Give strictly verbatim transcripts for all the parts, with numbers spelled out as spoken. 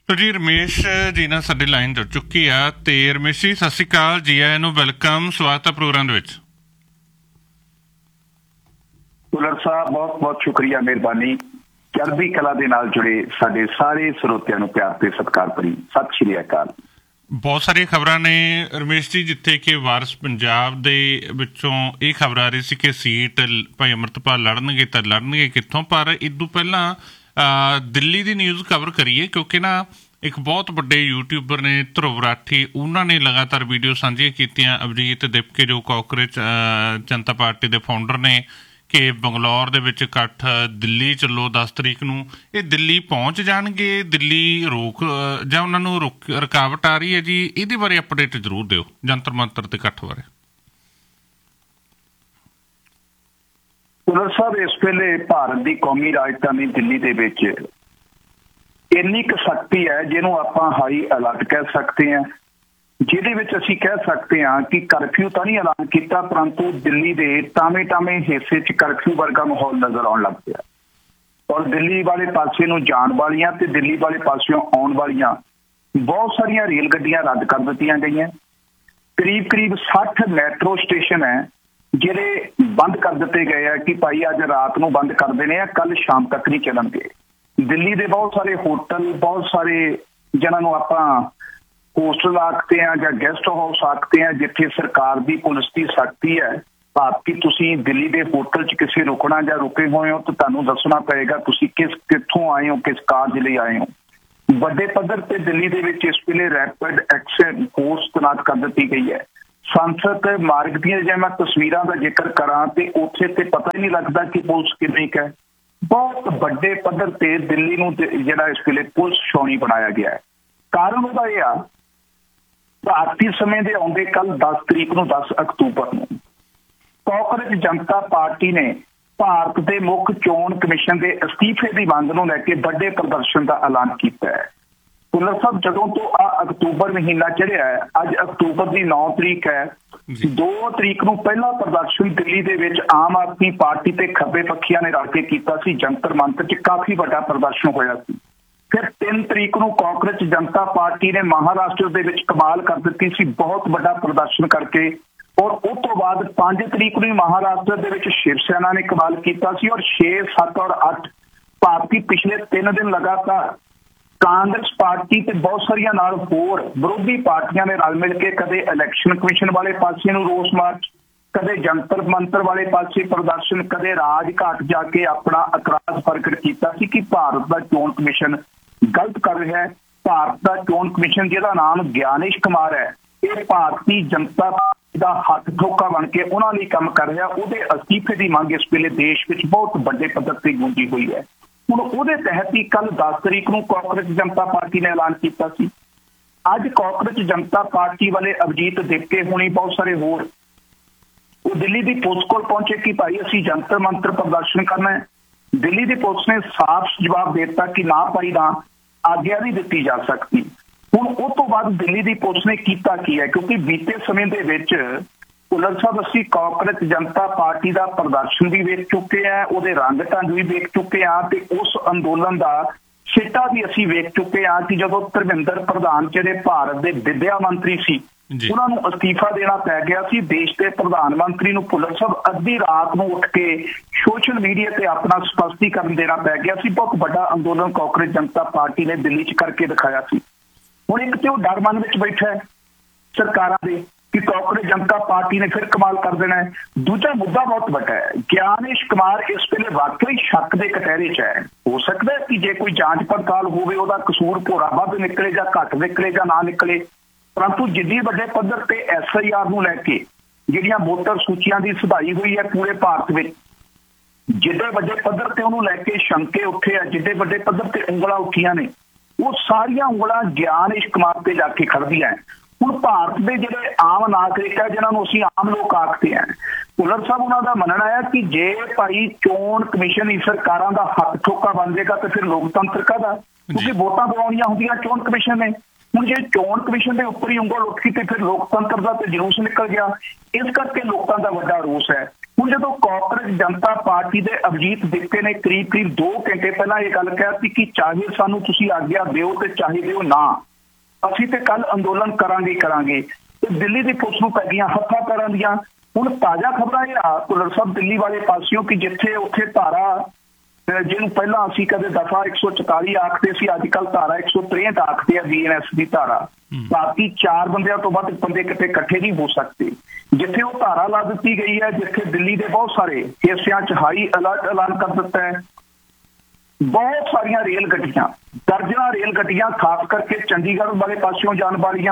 तो जी रमेश जी ना साडी लाइन जुड़ चुकी आ ते रमेश जी सत श्री अकाल जी आया नूं वेलकम स्वागत है प्रोग्राम दे विच। भुल्लर साहब बहुत बहुत शुक्रिया मेहरबानी चढ़दी कला दे नाल जुड़े साडे सारे ਸਰੋਤਿਆਂ ਨੂੰ प्यार ते सत्कार भरी सत श्री अकाल। बहुत सारिया खबरां ने रमेश जी जिथे कि वारिस पंजाब दे विचों ये खबर आ रही सी कि सीट भाई अमृतपाल लड़नगे तो लड़नगे कित्थों, पर इदों पहलां दिल्ली की न्यूज़ कवर करिए क्योंकि ना एक बहुत बड़े यूट्यूबर ने ध्रुव राठी उन्होंने लगातार वीडियो साझियां कीतियां अभिजीत दिपके जो कांग्रेस जनता पार्टी के फाउंडर ने कि बंगलौर दे विच इकट्ठ दिल्ली चलो दस तरीक नूं ये दिल्ली पहुँच जाणगे, दिल्ली रोक जां उन्हां नूं रुक रुकावट आ रही है जी, इहदे बारे अपडेट जरूर दिओ जंतर मंतर ते इकट्ठ बारे। भुल्लर साहब इस वेले भारत की कौमी राजधानी दिल्ली दे विच इन्नी क शक्ति है जिन्हों आपां हाई अलर्ट कह सकते हैं, जिहदे विच असीं कह सकते हैं कि करफ्यू तो नहीं ऐलान किया परंतु दिल्ली के टामे टामे हिस्से च करफ्यू वर्गा माहौल नजर आउण लग पिया और दिल्ली वाले पासे नूं जाण वालियां ते दिल्ली वाले पासों आउण वालियां बहुत सारिया रेल गड्डियां रद्द कर दित्तियां गईयां। करीब करीब साठ मैट्रो स्टेशन है जिहड़े बंद कर दिते गए हैं कि भाई अज रात नूं बंद कर देने हैं, कल शाम तक नहीं चलणगे। दिल्ली के बहुत सारे होटल बहुत सारे जिन्हां नूं आपां होस्टल आखते हैं या गेस्ट हाउस आखते हैं जिथे सरकार की पुलिस की सख्ती है भाव कि तुसी दिल्ली के होटल च किसी रुकना या रुके हुए हो तो तुहानूं दसना पएगा तुसी किस कित्थों आए हो, किस कारज लई आए हो। बड़े पद्धर ते दिल्ली दे विच इस वेले रैपिड एक्शन फोर्स तैनात कर दी गई है। संसद मार्ग दी जे मैं तस्वीरां का जिक्र करां ते उत्थे ते पता ही नहीं लगता कि पुलिस कितनी है। बहुत बड़े पद्धर ते दिल्ली नूं जिहड़ा इस वेले पुलिस छाउणी बनाया गया है। कारण उहदा इह आ भारतीय समय के आउंदे कल दस तरीक नूं दस अक्तूबर नूं कांग्रेस जनता पार्टी ने भारत के मुख्य चोण कमिशन के अस्तीफे की मंग नूं लैके बड़े प्रदर्शन का ऐलान किया है। भुल्लर साहब जदों तो आ अक्तूबर महीना चढ़िया है, अज अक्तूबर की नौ तरीक है, दो तरीक नूं पहला प्रदर्शन दिल्ली दे विच आम आदमी पार्टी ते खब्बे पखियां ने रल के कीता सी, जंतर मंतर च काफी बड़ा प्रदर्शन होया सी। फिर तीन तरीक नूं कांग्रेस जनता पार्टी ने महाराष्ट्र दे विच कमाल कर दी सी, बहुत बड़ा प्रदर्शन करके, और उस तो बाद पांच तरीक नूं महाराष्ट्र दे विच शिवसेना ने कमाल किया सी और छे सत्त और अठ पार्टी पिछले तीन दिन लगातार कांग्रेस पार्टी ते बहुत सारिया नाल होर विरोधी पार्टियां ने रल मिल के कदे इलैक्शन कमिशन वाले पासे नूं रोस मार्च, कदे जंतर मंतर वाले पासे प्रदर्शन, कदे राजघाट जाके अपना इतराज प्रगट किया कि भारत का चोण कमिशन गलत कर रहा है। भारत का चोण कमिशन जिहदा नाम ज्ञानेश कुमार है ये भारतीय जनता पार्टी का हथ ठोका बन के उन्होंने काम कर रहा, उहदे अस्तीफे की मंग इस वेले देश में बहुत बड़े पद्धर से गूंजी हुई है। हुण उहदे तहत ही कल दस तरीक नूं कांग्रेस जनता पार्टी ने ऐलान किया सी। अज कांग्रेस जनता पार्टी वाले अभिजीत दिपके होनी बहुत सारे होर वो दिल्ली की पुलिस को पहुंचे कि भाई असीं जंतर मंतर प्रदर्शन करना है। दिल्ली की पुलिस ने साफ जवाब देता कि ना भाई ना आग्ञा नहीं दी जा सकती। हुण उस तो बाद दिल्ली की पुलिस ने किया की है क्योंकि बीते समय के विच भुल्लर साहब असीं कांग्रेस जनता पार्टी का प्रदर्शन भी वेख चुके हैं, उहदे रंग ढंग भी वेख चुके हैं ते उस अंदोलन का सिटा भी असीं वेख चुके हैं कि जदों धर्मेंद्र प्रधान जिहड़े भारत के विद्या मंत्री सी उन्होंने अस्तीफा देना पै गया सी। देश के प्रधानमंत्री नूं भुल्लर साहब अद्धी रात नूं उठ के सोशल मीडिया ते अपना स्पष्टीकरण देना पै गया सी। बहुत बड़ा अंदोलन कांग्रेस जनता पार्टी ने दिल्ली च करके दिखाया सी। हुण एक ते डर मन विच बैठा है सरकारां दे कि कांग्रेस जनता पार्टी ने फिर कमाल कर देना है। दूजा मुद्दा बहुत बड़ा है, ज्ञानेश कुमार इस वेले वाकई शक के कटहरे च है। हो सकता है कि जे कोई जांच पड़ताल होवे उहदा कसूर भोरा वध निकले जां घट निकले जां ना निकले, परंतु जिद्दी बड़े पद्धर ते एस आई आर नूं लैके जिहड़ियां वोटर सूचियां की सधाई हुई है पूरे भारत में, जिद्दे बड़े पद्धर ते उहनूं लैके शंके उठे है, जिद्दे बड़े पद्धर ते उंगलां उठियां ने, वो सारियां उंगलां ज्ञानेश कुमार ते जाके खड़दियां हैं। हुण भारत के जिहड़े आम नागरिक है जिन्होंने असीं आम लोग आखते हैं, भुल्लर साहब उन्होंने मनना है कि जे भाई चोण कमिशन ही सरकारां दा हथ ठोका बन जाएगा तो फिर लोकतंत्र काहदा, क्योंकि वोटां पवाउणियां हुंदियां चोण कमिशन ने। हुण जे चोण कमिशन के उपर ही उंगल उठ गई तो फिर लोकतंत्र का तो जुलूस निकल गया। इस करके लोगों का वड्डा रोस है। ਹੁਣ ਜਦੋਂ ਕਾਂਗਰਸ ਜਨਤਾ ਪਾਰਟੀ ਦੇ ਅਭਿਜੀਤ ਦਿੱਤੇ ਨੇ ਕਰੀਬ ਕਰੀਬ ਦੋ ਘੰਟੇ ਪਹਿਲਾਂ ਇਹ ਗੱਲ ਕਹਿ ਦਿੱਤੀ ਕਿ ਚਾਹੇ ਸਾਨੂੰ ਤੁਸੀਂ ਆਗਿਆ ਦਿਓ ਤੇ ਚਾਹੇ ਦਿਓ ਨਾ, ਅਸੀਂ ਤੇ ਕੱਲ ਅੰਦੋਲਨ ਕਰਾਂਗੇ ਕਰਾਂਗੇ ਤੇ ਦਿੱਲੀ ਦੀ ਪੁਲਿਸ ਨੂੰ ਪੈ ਗਈਆਂ ਹੱਥਾਂ ਪੈਰਾਂ ਦੀਆਂ। ਹੁਣ ਤਾਜ਼ਾ ਖਬਰਾਂ ਇਹ ਆ ਭੁੱਲਰ ਸਾਹਿਬ ਦਿੱਲੀ ਵਾਲੇ ਪਾਸਿਓਂ ਕਿ ਜਿੱਥੇ ਉੱਥੇ ਧਾਰਾ ਜਿਹਨੂੰ ਪਹਿਲਾਂ ਅਸੀਂ ਕਦੇ ਦਫਾ ਇੱਕ ਸੌ ਚੁਤਾਲੀ ਆਖਦੇ ਸੀ, ਅੱਜ ਕੱਲ੍ਹ ਧਾਰਾ ਇੱਕ ਸੌ ਤਰੇਹਠ ਆਖਦੇ ਆ ਬੀ ਐਨ ਐਸ ਦੀ ਧਾਰਾ, ਬਾਕੀ ਚਾਰ ਬੰਦਿਆਂ ਤੋਂ ਵੱਧ ਬੰਦੇ ਕਿਤੇ ਇਕੱਠੇ ਨਹੀਂ ਹੋ ਸਕਦੇ। ਜਿੱਥੇ ਉਹ ਧਾਰਾ ਲਾ ਦਿੱਤੀ ਗਈ ਹੈ, ਜਿੱਥੇ ਦਿੱਲੀ ਦੇ ਬਹੁਤ ਸਾਰੇ ਹਿੱਸਿਆਂ 'ਚ ਹਾਈ ਅਲਰਟ ਐਲਾਨ ਕਰ ਦਿੱਤਾ ਹੈ। ਬਹੁਤ ਸਾਰੀਆਂ ਰੇਲ ਗੱਡੀਆਂ, ਦਰਜਨਾਂ ਰੇਲ ਗੱਡੀਆਂ ਖਾਸ ਕਰਕੇ ਚੰਡੀਗੜ੍ਹ ਵਾਲੇ ਪਾਸਿਓਂ ਜਾਣ ਵਾਲੀਆਂ,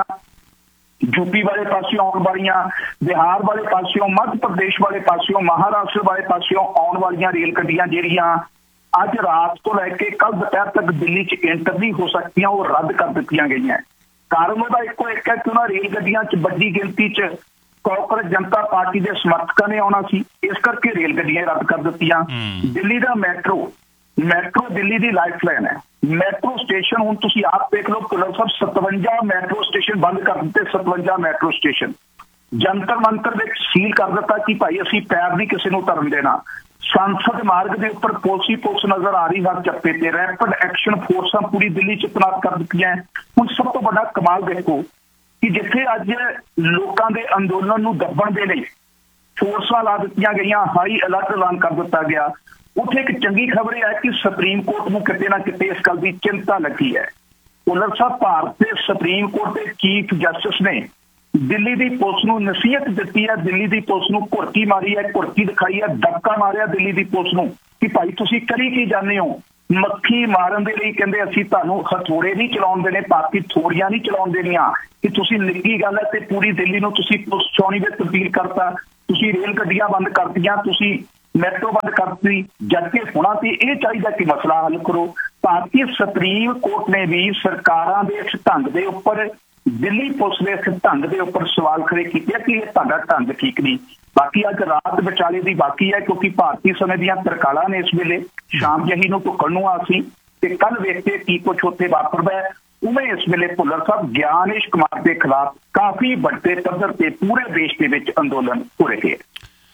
ਯੂਪੀ ਵਾਲੇ ਪਾਸਿਓਂ ਆਉਣ ਵਾਲੀਆਂ, ਬਿਹਾਰ ਵਾਲੇ ਪਾਸਿਓਂ, ਮੱਧ ਪ੍ਰਦੇਸ਼ ਵਾਲੇ ਪਾਸਿਓਂ, ਮਹਾਰਾਸ਼ਟਰ ਵਾਲੇ ਪਾਸਿਓਂ ਆਉਣ ਵਾਲੀਆਂ ਰੇਲ ਗੱਡੀਆਂ ਜਿਹੜੀਆਂ ਅੱਜ ਰਾਤ ਤੋਂ ਲੈ ਕੇ ਕੱਲ ਦੁਪਹਿਰ ਤੱਕ ਦਿੱਲੀ 'ਚ ਐਂਟਰ ਨਹੀਂ ਹੋ ਸਕਦੀਆਂ, ਉਹ ਰੱਦ ਕਰ ਦਿੱਤੀਆਂ ਗਈਆਂ। ਕਾਰਨ ਉਹਦਾ ਇੱਕੋ ਇੱਕ ਹੈ ਕਿ ਉਹਨਾਂ ਰੇਲ ਗੱਡੀਆਂ 'ਚ ਵੱਡੀ ਗਿਣਤੀ 'ਚ ਕਾਂਗਰਸ ਜਨਤਾ ਪਾਰਟੀ ਦੇ ਸਮਰਥਕਾਂ ਨੇ ਆਉਣਾ ਸੀ, ਇਸ ਕਰਕੇ ਰੇਲ ਗੱਡੀਆਂ ਰੱਦ ਕਰ ਦਿੱਤੀਆਂ। ਦਿੱਲੀ ਦਾ ਮੈਟਰੋ ਮੈਟਰੋ ਦਿੱਲੀ ਦੀ ਲਾਈਫ ਲਾਈਨ ਹੈ। ਮੈਟਰੋ ਸਟੇਸ਼ਨ ਹੁਣ ਤੁਸੀਂ ਆਪ ਦੇਖ ਲਓ ਭੁੱਲਰ ਸਾਹਿਬ, ਸਤਵੰਜਾ ਮੈਟਰੋ ਸਟੇਸ਼ਨ ਬੰਦ ਕਰ ਦਿੱਤੇ, ਸਤਵੰਜਾ ਮੈਟਰੋ ਸਟੇਸ਼ਨ ਜੰਤਰ ਮੰਤਰ ਵਿੱਚ ਸੀਲ ਕਰ ਦਿੱਤਾ ਕਿ ਭਾਈ ਅਸੀਂ ਪੈਰ ਨਹੀਂ ਕਿਸੇ ਨੂੰ ਧਰਨ ਦੇਣਾ। ਸੰਸਦ ਮਾਰਗ ਦੇ ਉੱਪਰ ਪੁਲਿਸ ਪੁਲਿਸ ਨਜ਼ਰ ਆ ਰਹੀ ਹਰ ਚੱਪੇ ਤੇ, ਰੈਪਿਡ ਐਕਸ਼ਨ ਫੋਰਸਾਂ ਪੂਰੀ ਦਿੱਲੀ 'ਚ ਤੈਨਾਤ ਕਰ ਦਿੱਤੀਆਂ। ਹੁਣ ਸਭ ਤੋਂ ਵੱਡਾ ਕਮਾਲ ਦੇਖੋ ਕਿ ਜਿੱਥੇ ਅੱਜ ਲੋਕਾਂ ਦੇ ਅੰਦੋਲਨ ਨੂੰ ਦੱਬਣ ਦੇ ਲਈ ਫੋਰਸਾਂ ਲਾ ਦਿੱਤੀਆਂ ਗਈਆਂ, ਹਾਈ ਅਲਰਟ ਐਲਾਨ ਕਰ ਦਿੱਤਾ ਗਿਆ, ਉੱਥੇ ਇੱਕ ਚੰਗੀ ਖਬਰ ਇਹ ਹੈ ਕਿ ਸੁਪਰੀਮ ਕੋਰਟ ਨੂੰ ਕਿਤੇ ਨਾ ਕਿਤੇ ਇਸ ਗੱਲ ਦੀ ਚਿੰਤਾ ਲੱਗੀ ਹੈ। ਭੁੱਲਰ ਸਾਹਿਬ, ਭਾਰਤ ਦੇ ਸੁਪਰੀਮ ਕੋਰਟ ਦੇ ਚੀਫ ਜਸਟਿਸ ਨੇ ਦਿੱਲੀ ਦੀ ਪੁਲਿਸ ਨੂੰ ਨਸੀਹਤ ਦਿੱਤੀ ਹੈ, ਦਿੱਲੀ ਦੀ ਪੁਲਿਸ ਨੂੰ ਘੁਰਕੀ ਮਾਰੀ ਹੈ, ਘੁਰਕੀ ਦਿਖਾਈ ਹੈ, ਦਬਕਾ ਮਾਰਿਆ ਦਿੱਲੀ ਦੀ ਪੁਲਿਸ ਨੂੰ ਕਿ ਭਾਈ ਤੁਸੀਂ ਕਰੀ ਕੀ ਜਾਂਦੇ ਹੋ। ਮੱਖੀ ਮਾਰਨ ਦੇ ਲਈ ਕਹਿੰਦੇ ਅਸੀਂ ਤੁਹਾਨੂੰ ਹਥੌੜੇ ਨਹੀਂ ਚਲਾਉਣ ਦੇਣੇ, ਪਾਰਟੀ ਥੋੜੀਆਂ ਨਹੀਂ ਚਲਾਉਣ ਦੇਣੀਆਂ, ਕਿ ਤੁਸੀਂ ਨਿੱਕੀ ਗੱਲ ਹੈ ਤੇ ਪੂਰੀ ਦਿੱਲੀ ਨੂੰ ਤੁਸੀਂ ਪੁਲਿਸ ਛਾਉਣੀ ਵਿੱਚ ਤਬਦੀਲ ਕਰਤਾ, ਤੁਸੀਂ ਰੇਲ ਗੱਡੀਆਂ ਬੰਦ ਕਰਤੀਆਂ, ਤੁਸੀਂ ਮੈਟਰੋ ਬੰਦ ਕਰਤੀ। ਜਦਕਿ ਹੋਣਾ ਤੇ ਇਹ ਚਾਹੀਦਾ ਕਿ ਮਸਲਾ ਹੱਲ ਕਰੋ। ਭਾਰਤੀ ਸੁਪਰੀਮ ਕੋਰਟ ਨੇ ਵੀ ਸਰਕਾਰਾਂ ਦੇ ਇਸ ਢੰਗ ਦੇ ਉੱਪਰ, ਦਿੱਲੀ ਪੁਲਿਸ ਦੇ ਇਸ ਢੰਗ ਦੇ ਉੱਪਰ ਸਵਾਲ ਖੜੇ ਕੀਤੇ ਕਿ ਇਹ ਤੁਹਾਡਾ ਢੰਗ ਠੀਕ ਨਹੀਂ। ਬਾਕੀ ਅੱਜ ਰਾਤ ਵਿਚਾਲੇ ਦੀ ਬਾਕੀ ਹੈ, ਕਿਉਂਕਿ ਭਾਰਤੀ ਸਮੇਂ ਦੀਆਂ ਤਰਕਾਲਾਂ ਨੇ ਇਸ ਵੇਲੇ ਸ਼ਾਮ ਜਹੀ ਨੂੰ ਢੁੱਕਣ ਨੂੰ ਆ ਸੀ ਤੇ ਕੱਲ ਵੇਖਦੇ ਕੀ ਕੁਛ ਉੱਥੇ ਵਾਪਰਦਾ ਹੈ। ਉਵੇਂ ਇਸ ਵੇਲੇ ਭੁੱਲਰ ਸਾਹਿਬ ਗਿਆਨੇਸ਼ ਕੁਮਾਰ ਦੇ ਖਿਲਾਫ ਕਾਫੀ ਵੱਡੇ ਪੱਧਰ ਤੇ ਪੂਰੇ ਦੇਸ਼ ਦੇ ਵਿੱਚ ਅੰਦੋਲਨ ਹੋ ਰਹੇ ਹੈ।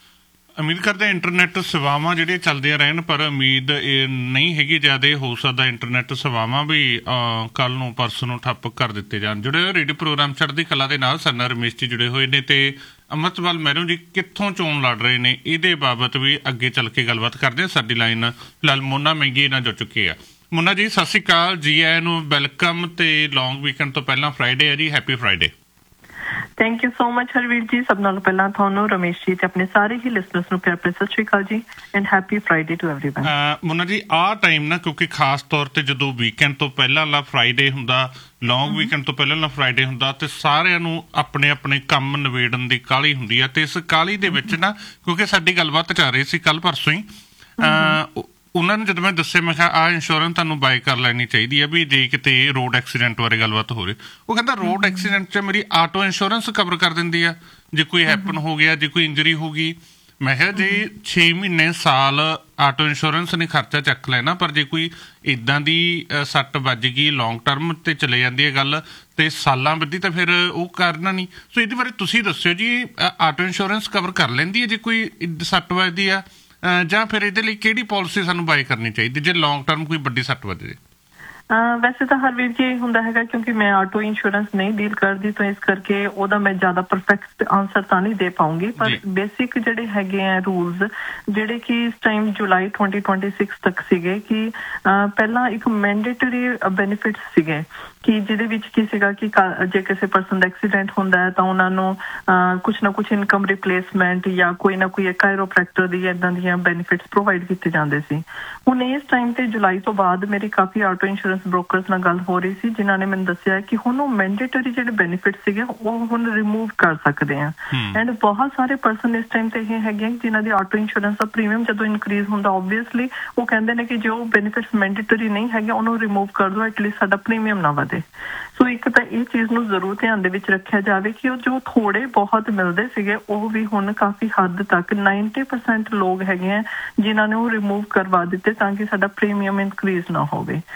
ਉਮੀਦ ਕਰਦੇ ਇੰਟਰਨੈਟ ਸੇਵਾਵਾਂ ਜਿਹੜੀਆਂ ਚੱਲਦੀਆਂ ਰਹਿਣ, ਪਰ ਉਮੀਦ ਇਹ ਨਹੀਂ ਹੈਗੀ ਜ਼ਿਆਦਾ ਹੋ ਸਕਦਾ ਇੰਟਰਨੈਟ ਸੇਵਾਵਾਂ ਵੀ ਕੱਲ ਨੂੰ ਪਰਸੋਂ ਨੂੰ ਠੱਪ ਕਰ ਦਿੱਤੇ ਜਾਣ। ਜਿਹੜੇ ਰੇਡੀਓ ਪ੍ਰੋਗਰਾਮ ਚੜ੍ਹਦੀ ਕਲਾ ਦੇ ਨਾਲ ਸਰਨਾ ਰਮੇਸ਼ ਜੀ ਜੁੜੇ ਹੋਏ ਨੇ ਤੇ ਅੰਮ੍ਰਿਤਪਾਲ ਮਹਿਰੂ ਜੀ ਕਿੱਥੋਂ ਚੋਣ ਲੜ ਰਹੇ ਨੇ, ਇਹਦੇ ਬਾਬਤ ਵੀ ਅੱਗੇ ਚੱਲ ਕੇ ਗੱਲਬਾਤ ਕਰਦੇ ਹਾਂ। ਸਾਡੀ ਲਾਈਨ ਫਿਲਹਾਲ ਮੋਨਾ ਮਹਿੰਗੀ ਨਾਲ ਜੁੜ ਚੁੱਕੇ ਆ। ਮੋਨਾ ਜੀ ਸਤਿ ਸ਼੍ਰੀ ਅਕਾਲ, ਜੀ ਆਇਆਂ ਨੂੰ, ਵੈਲਕਮ ਤੇ ਲੌਂਗ ਵੀਕਐਂਡ ਤੋਂ ਪਹਿਲਾਂ ਫਰਾਈਡੇ ਹੈ ਜੀ, happy Friday. Thank you so much Harvir ਜੀ। ਸਭ ਨਾਲੋਂ ਪਹਿਲਾਂ ਤੁਹਾਨੂੰ, ਰਮੇਸ਼ ਜੀ ਤੇ ਆਪਣੇ ਸਾਰੇ ਹੀ ਲਿਸਨਰਸ ਨੂੰ ਪਿਆਰ ਭਰੀ ਸਤਿ ਸ਼੍ਰੀ ਅਕਾਲ ਜੀ and happy Friday to everyone. ਮੋਨਾ ਜੀ ਆਹ ਟਾਈਮ ਨਾ, ਕਿਉਂਕਿ ਖਾਸ ਤੌਰ ਤੇ ਜਦੋਂ ਵੀਕਐਂਡ ਤੋਂ ਪਹਿਲਾਂ ਵਾਲਾ ਫਰਾਈਡੇ ਹੁੰਦਾ, ਲੌਂਗ ਵੀਕਐਂਡ ਤੋਂ ਪਹਿਲਾਂ ਵਾਲਾ ਫਰਾਈਡੇ ਹੁੰਦਾ, ਤੇ ਸਾਰਿਆਂ ਨੂੰ ਆਪਣੇ ਆਪਣੇ ਕੰਮ ਨਿਬੇੜਨ ਦੀ ਕਾਹਲੀ ਹੁੰਦੀ ਆ। ਤੇ ਇਸ ਕਾਹਲੀ ਦੇ ਵਿੱਚ ਨਾ, ਕਿਉਂਕਿ ਸਾਡੀ ਗੱਲਬਾਤ ਚੱਲ ਰਹੀ ਸੀ ਕੱਲ ਪਰਸੋਂ ਹੀ, ਉਹਨਾਂ ਨੂੰ ਜਦੋਂ ਮੈਂ ਦੱਸਿਆ ਮੈਂ ਕਿਹਾ ਆਹ ਇੰਸ਼ੋਰੈਂਸ ਤੁਹਾਨੂੰ ਬਾਏ ਕਰ ਲੈਣੀ ਚਾਹੀਦੀ ਹੈ ਵੀ ਜੇ ਕਿਤੇ ਰੋਡ ਐਕਸੀਡੈਂਟ ਬਾਰੇ ਗੱਲਬਾਤ ਹੋ ਰਹੀ। ਉਹ ਕਹਿੰਦਾ ਰੋਡ ਐਕਸੀਡੈਂਟ 'ਚ ਮੇਰੀ ਆਟੋ ਇੰਸ਼ੋਰੈਂਸ ਕਵਰ ਕਰ ਦਿੰਦੀ ਆ ਜੇ ਕੋਈ ਹੈਪਨ ਹੋ ਗਿਆ, ਜੇ ਕੋਈ ਇੰਜਰੀ ਹੋ ਗਈ। ਮੈਂ ਕਿਹਾ ਜੇ ਛੇ ਮਹੀਨੇ ਸਾਲ ਆਟੋ ਇੰਸ਼ੋਰੈਂਸ ਨੇ ਖਰਚਾ ਚੱਕ ਲੈਣਾ, ਪਰ ਜੇ ਕੋਈ ਇੱਦਾਂ ਦੀ ਸੱਟ ਵੱਜ ਗਈ ਲੌਂਗ ਟਰਮ ਤੇ ਚਲੇ ਜਾਂਦੀ ਹੈ ਗੱਲ ਤੇ ਸਾਲਾਂ ਬੱਧੀ, ਤਾਂ ਫਿਰ ਉਹ ਕਰਨਾ ਨਹੀਂ। ਸੋ ਇਹਦੇ ਬਾਰੇ ਤੁਸੀਂ ਦੱਸਿਓ ਜੀ, ਆਟੋ ਇੰਸ਼ੋਰੈਂਸ ਕਵਰ ਕਰ ਲੈਂਦੀ ਹੈ ਜੇ ਕੋਈ ਸੱਟ ਵੱਜਦੀ ਆ, ਜਾਂ ਫਿਰ ਇਹਦੇ ਲਈ ਕਿਹੜੀ ਪਾਲਿਸੀ ਸਾਨੂੰ ਬਾਏ ਕਰਨੀ ਚਾਹੀਦੀ ਜੇ ਲੌਂਗ ਟਰਮ ਕੋਈ ਵੱਡੀ ਸੱਟ ਵੱਜ ਜੇ? ਵੈਸੇ ਤਾਂ ਹਰਵੀਰ ਜੀ ਹੁੰਦਾ ਹੈਗਾ, ਕਿਉਂਕਿ ਮੈਂ ਆਟੋ ਇੰਸ਼ੋਰੈਂਸ ਨਹੀਂ ਡੀਲ ਕਰਦੀ, ਤਾਂ ਇਸ ਕਰਕੇ ਉਹਦਾ ਮੈਂ ਜ਼ਿਆਦਾ ਪਰਫੈਕਟ ਆਨਸਰ ਤਾਂ ਨਹੀਂ ਦੇ ਪਾਉਂਗੀ। ਪਰ ਬੇਸਿਕ ਜਿਹੜੇ ਹੈਗੇ ਆ ਰੂਲਸ, ਜਿਹੜੇ ਕਿ ਇਸ ਟਾਈਮ ਜੁਲਾਈ ਟਵੈਂਟੀ ਟਵੈਂਟੀ ਸਿਕਸ ਤੱਕ ਸੀਗੇ, ਕਿ ਪਹਿਲਾਂ ਇੱਕ ਮੈਂਡੇਟਰੀ ਬੈਨੀਫਿਟਸ ਸੀਗੇ ਕਿ ਜਿਹਦੇ ਵਿੱਚ ਕੀ ਸੀਗਾ ਕਿ ਜੇ ਕਿਸੇ ਪਰਸਨ ਦਾ ਐਕਸੀਡੈਂਟ ਹੁੰਦਾ ਹੈ ਤਾਂ ਉਹਨਾਂ ਨੂੰ ਕੁਛ ਨਾ ਕੁਛ ਇਨਕਮ ਰਿਪਲੇਸਮੈਂਟ ਜਾਂ ਕੋਈ ਨਾ ਕੋਈ ਕਾਇਰੋਪ੍ਰੈਕਟਰ ਦੀ ਏਦਾਂ ਦੀਆਂ ਬੈਨੀਫਿਟਸ ਪ੍ਰੋਵਾਈਡ ਕੀਤੇ ਜਾਂਦੇ ਸੀ। ਹੁਣ ਇਸ ਟਾਈਮ ਤੇ ਜੁਲਾਈ ਤੋਂ ਬਾਅਦ ਮੇਰੀ ਕਾਫੀ ਆਟੋ ਇੰਸ਼ੋਰੈਂਸ ਬ੍ਰੋਕਰਸ ਨਾਲ ਗੱਲ ਹੋ ਰਹੀ ਸੀ, ਜਿਨ੍ਹਾਂ ਨੇ ਮੈਨੂੰ ਦੱਸਿਆ ਕਿ ਹੁਣ ਉਹ ਮੈਂਡੇਟਰੀ ਜਿਹੜੇ ਬੈਨੀਫਿਟ ਸੀਗੇ ਉਹ ਹੁਣ ਰਿਮੂਵ ਕਰ ਸਕਦੇ ਆ। ਐਂਡ ਬਹੁਤ ਸਾਰੇ ਪਰਸਨ ਇਸ ਟਾਈਮ ਤੇ ਇਹ ਹੈਗੇ ਜਿਨ੍ਹਾਂ ਦੀ ਆਟੋ ਇੰਸ਼ੋਰੈਂਸ ਦਾ ਪ੍ਰੀਮੀਅਮ ਜਦੋਂ ਇਨਕਰੀਜ਼ ਹੁੰਦਾ, ਓਬਵੀਅਸਲੀ ਉਹ ਕਹਿੰਦੇ ਨੇ ਕਿ ਜੋ ਬੈਨੀਫਿਟਸ ਮੈਂਡੇਟਰੀ ਨਹੀਂ ਹੈਗੇ ਉਹਨੂੰ ਰਿਮੂਵ ਕਰ ਦਿਓ, ਐਟਲੀਸਟ ਸਾਡਾ ਪ੍ਰੀਮੀਅਮ ਨਾ ਵਧੇ। ਸੋ ਇੱਕ ਤਾਂ ਇਹ ਚੀਜ਼ ਨੂੰ ਜ਼ਰੂਰ ਧਿਆਨ ਦੇ ਵਿੱਚ ਰੱਖਿਆ ਜਾਵੇ ਕਿ ਉਹ ਜੋ ਥੋੜੇ ਬਹੁਤ ਮਿਲਦੇ ਸੀਗੇ ਉਹ ਵੀ ਹੁਣ ਕਾਫੀ ਹੱਦ ਤੱਕ ਨਾਈਨਟੀ ਪਰਸੈਂਟ ਲੋਕ ਹੈਗੇ ਆ ਜਿਨ੍ਹਾਂ ਨੇ ਉਹ ਰਿਮੂਵ ਕਰਵਾ ਦਿੱਤੇ ਤਾਂ ਕਿ ਸਾਡਾ ਪ੍ਰੀਮੀਅਮ ਇਨਕਰੀਜ਼ ਨਾ ਹੋਵੇ।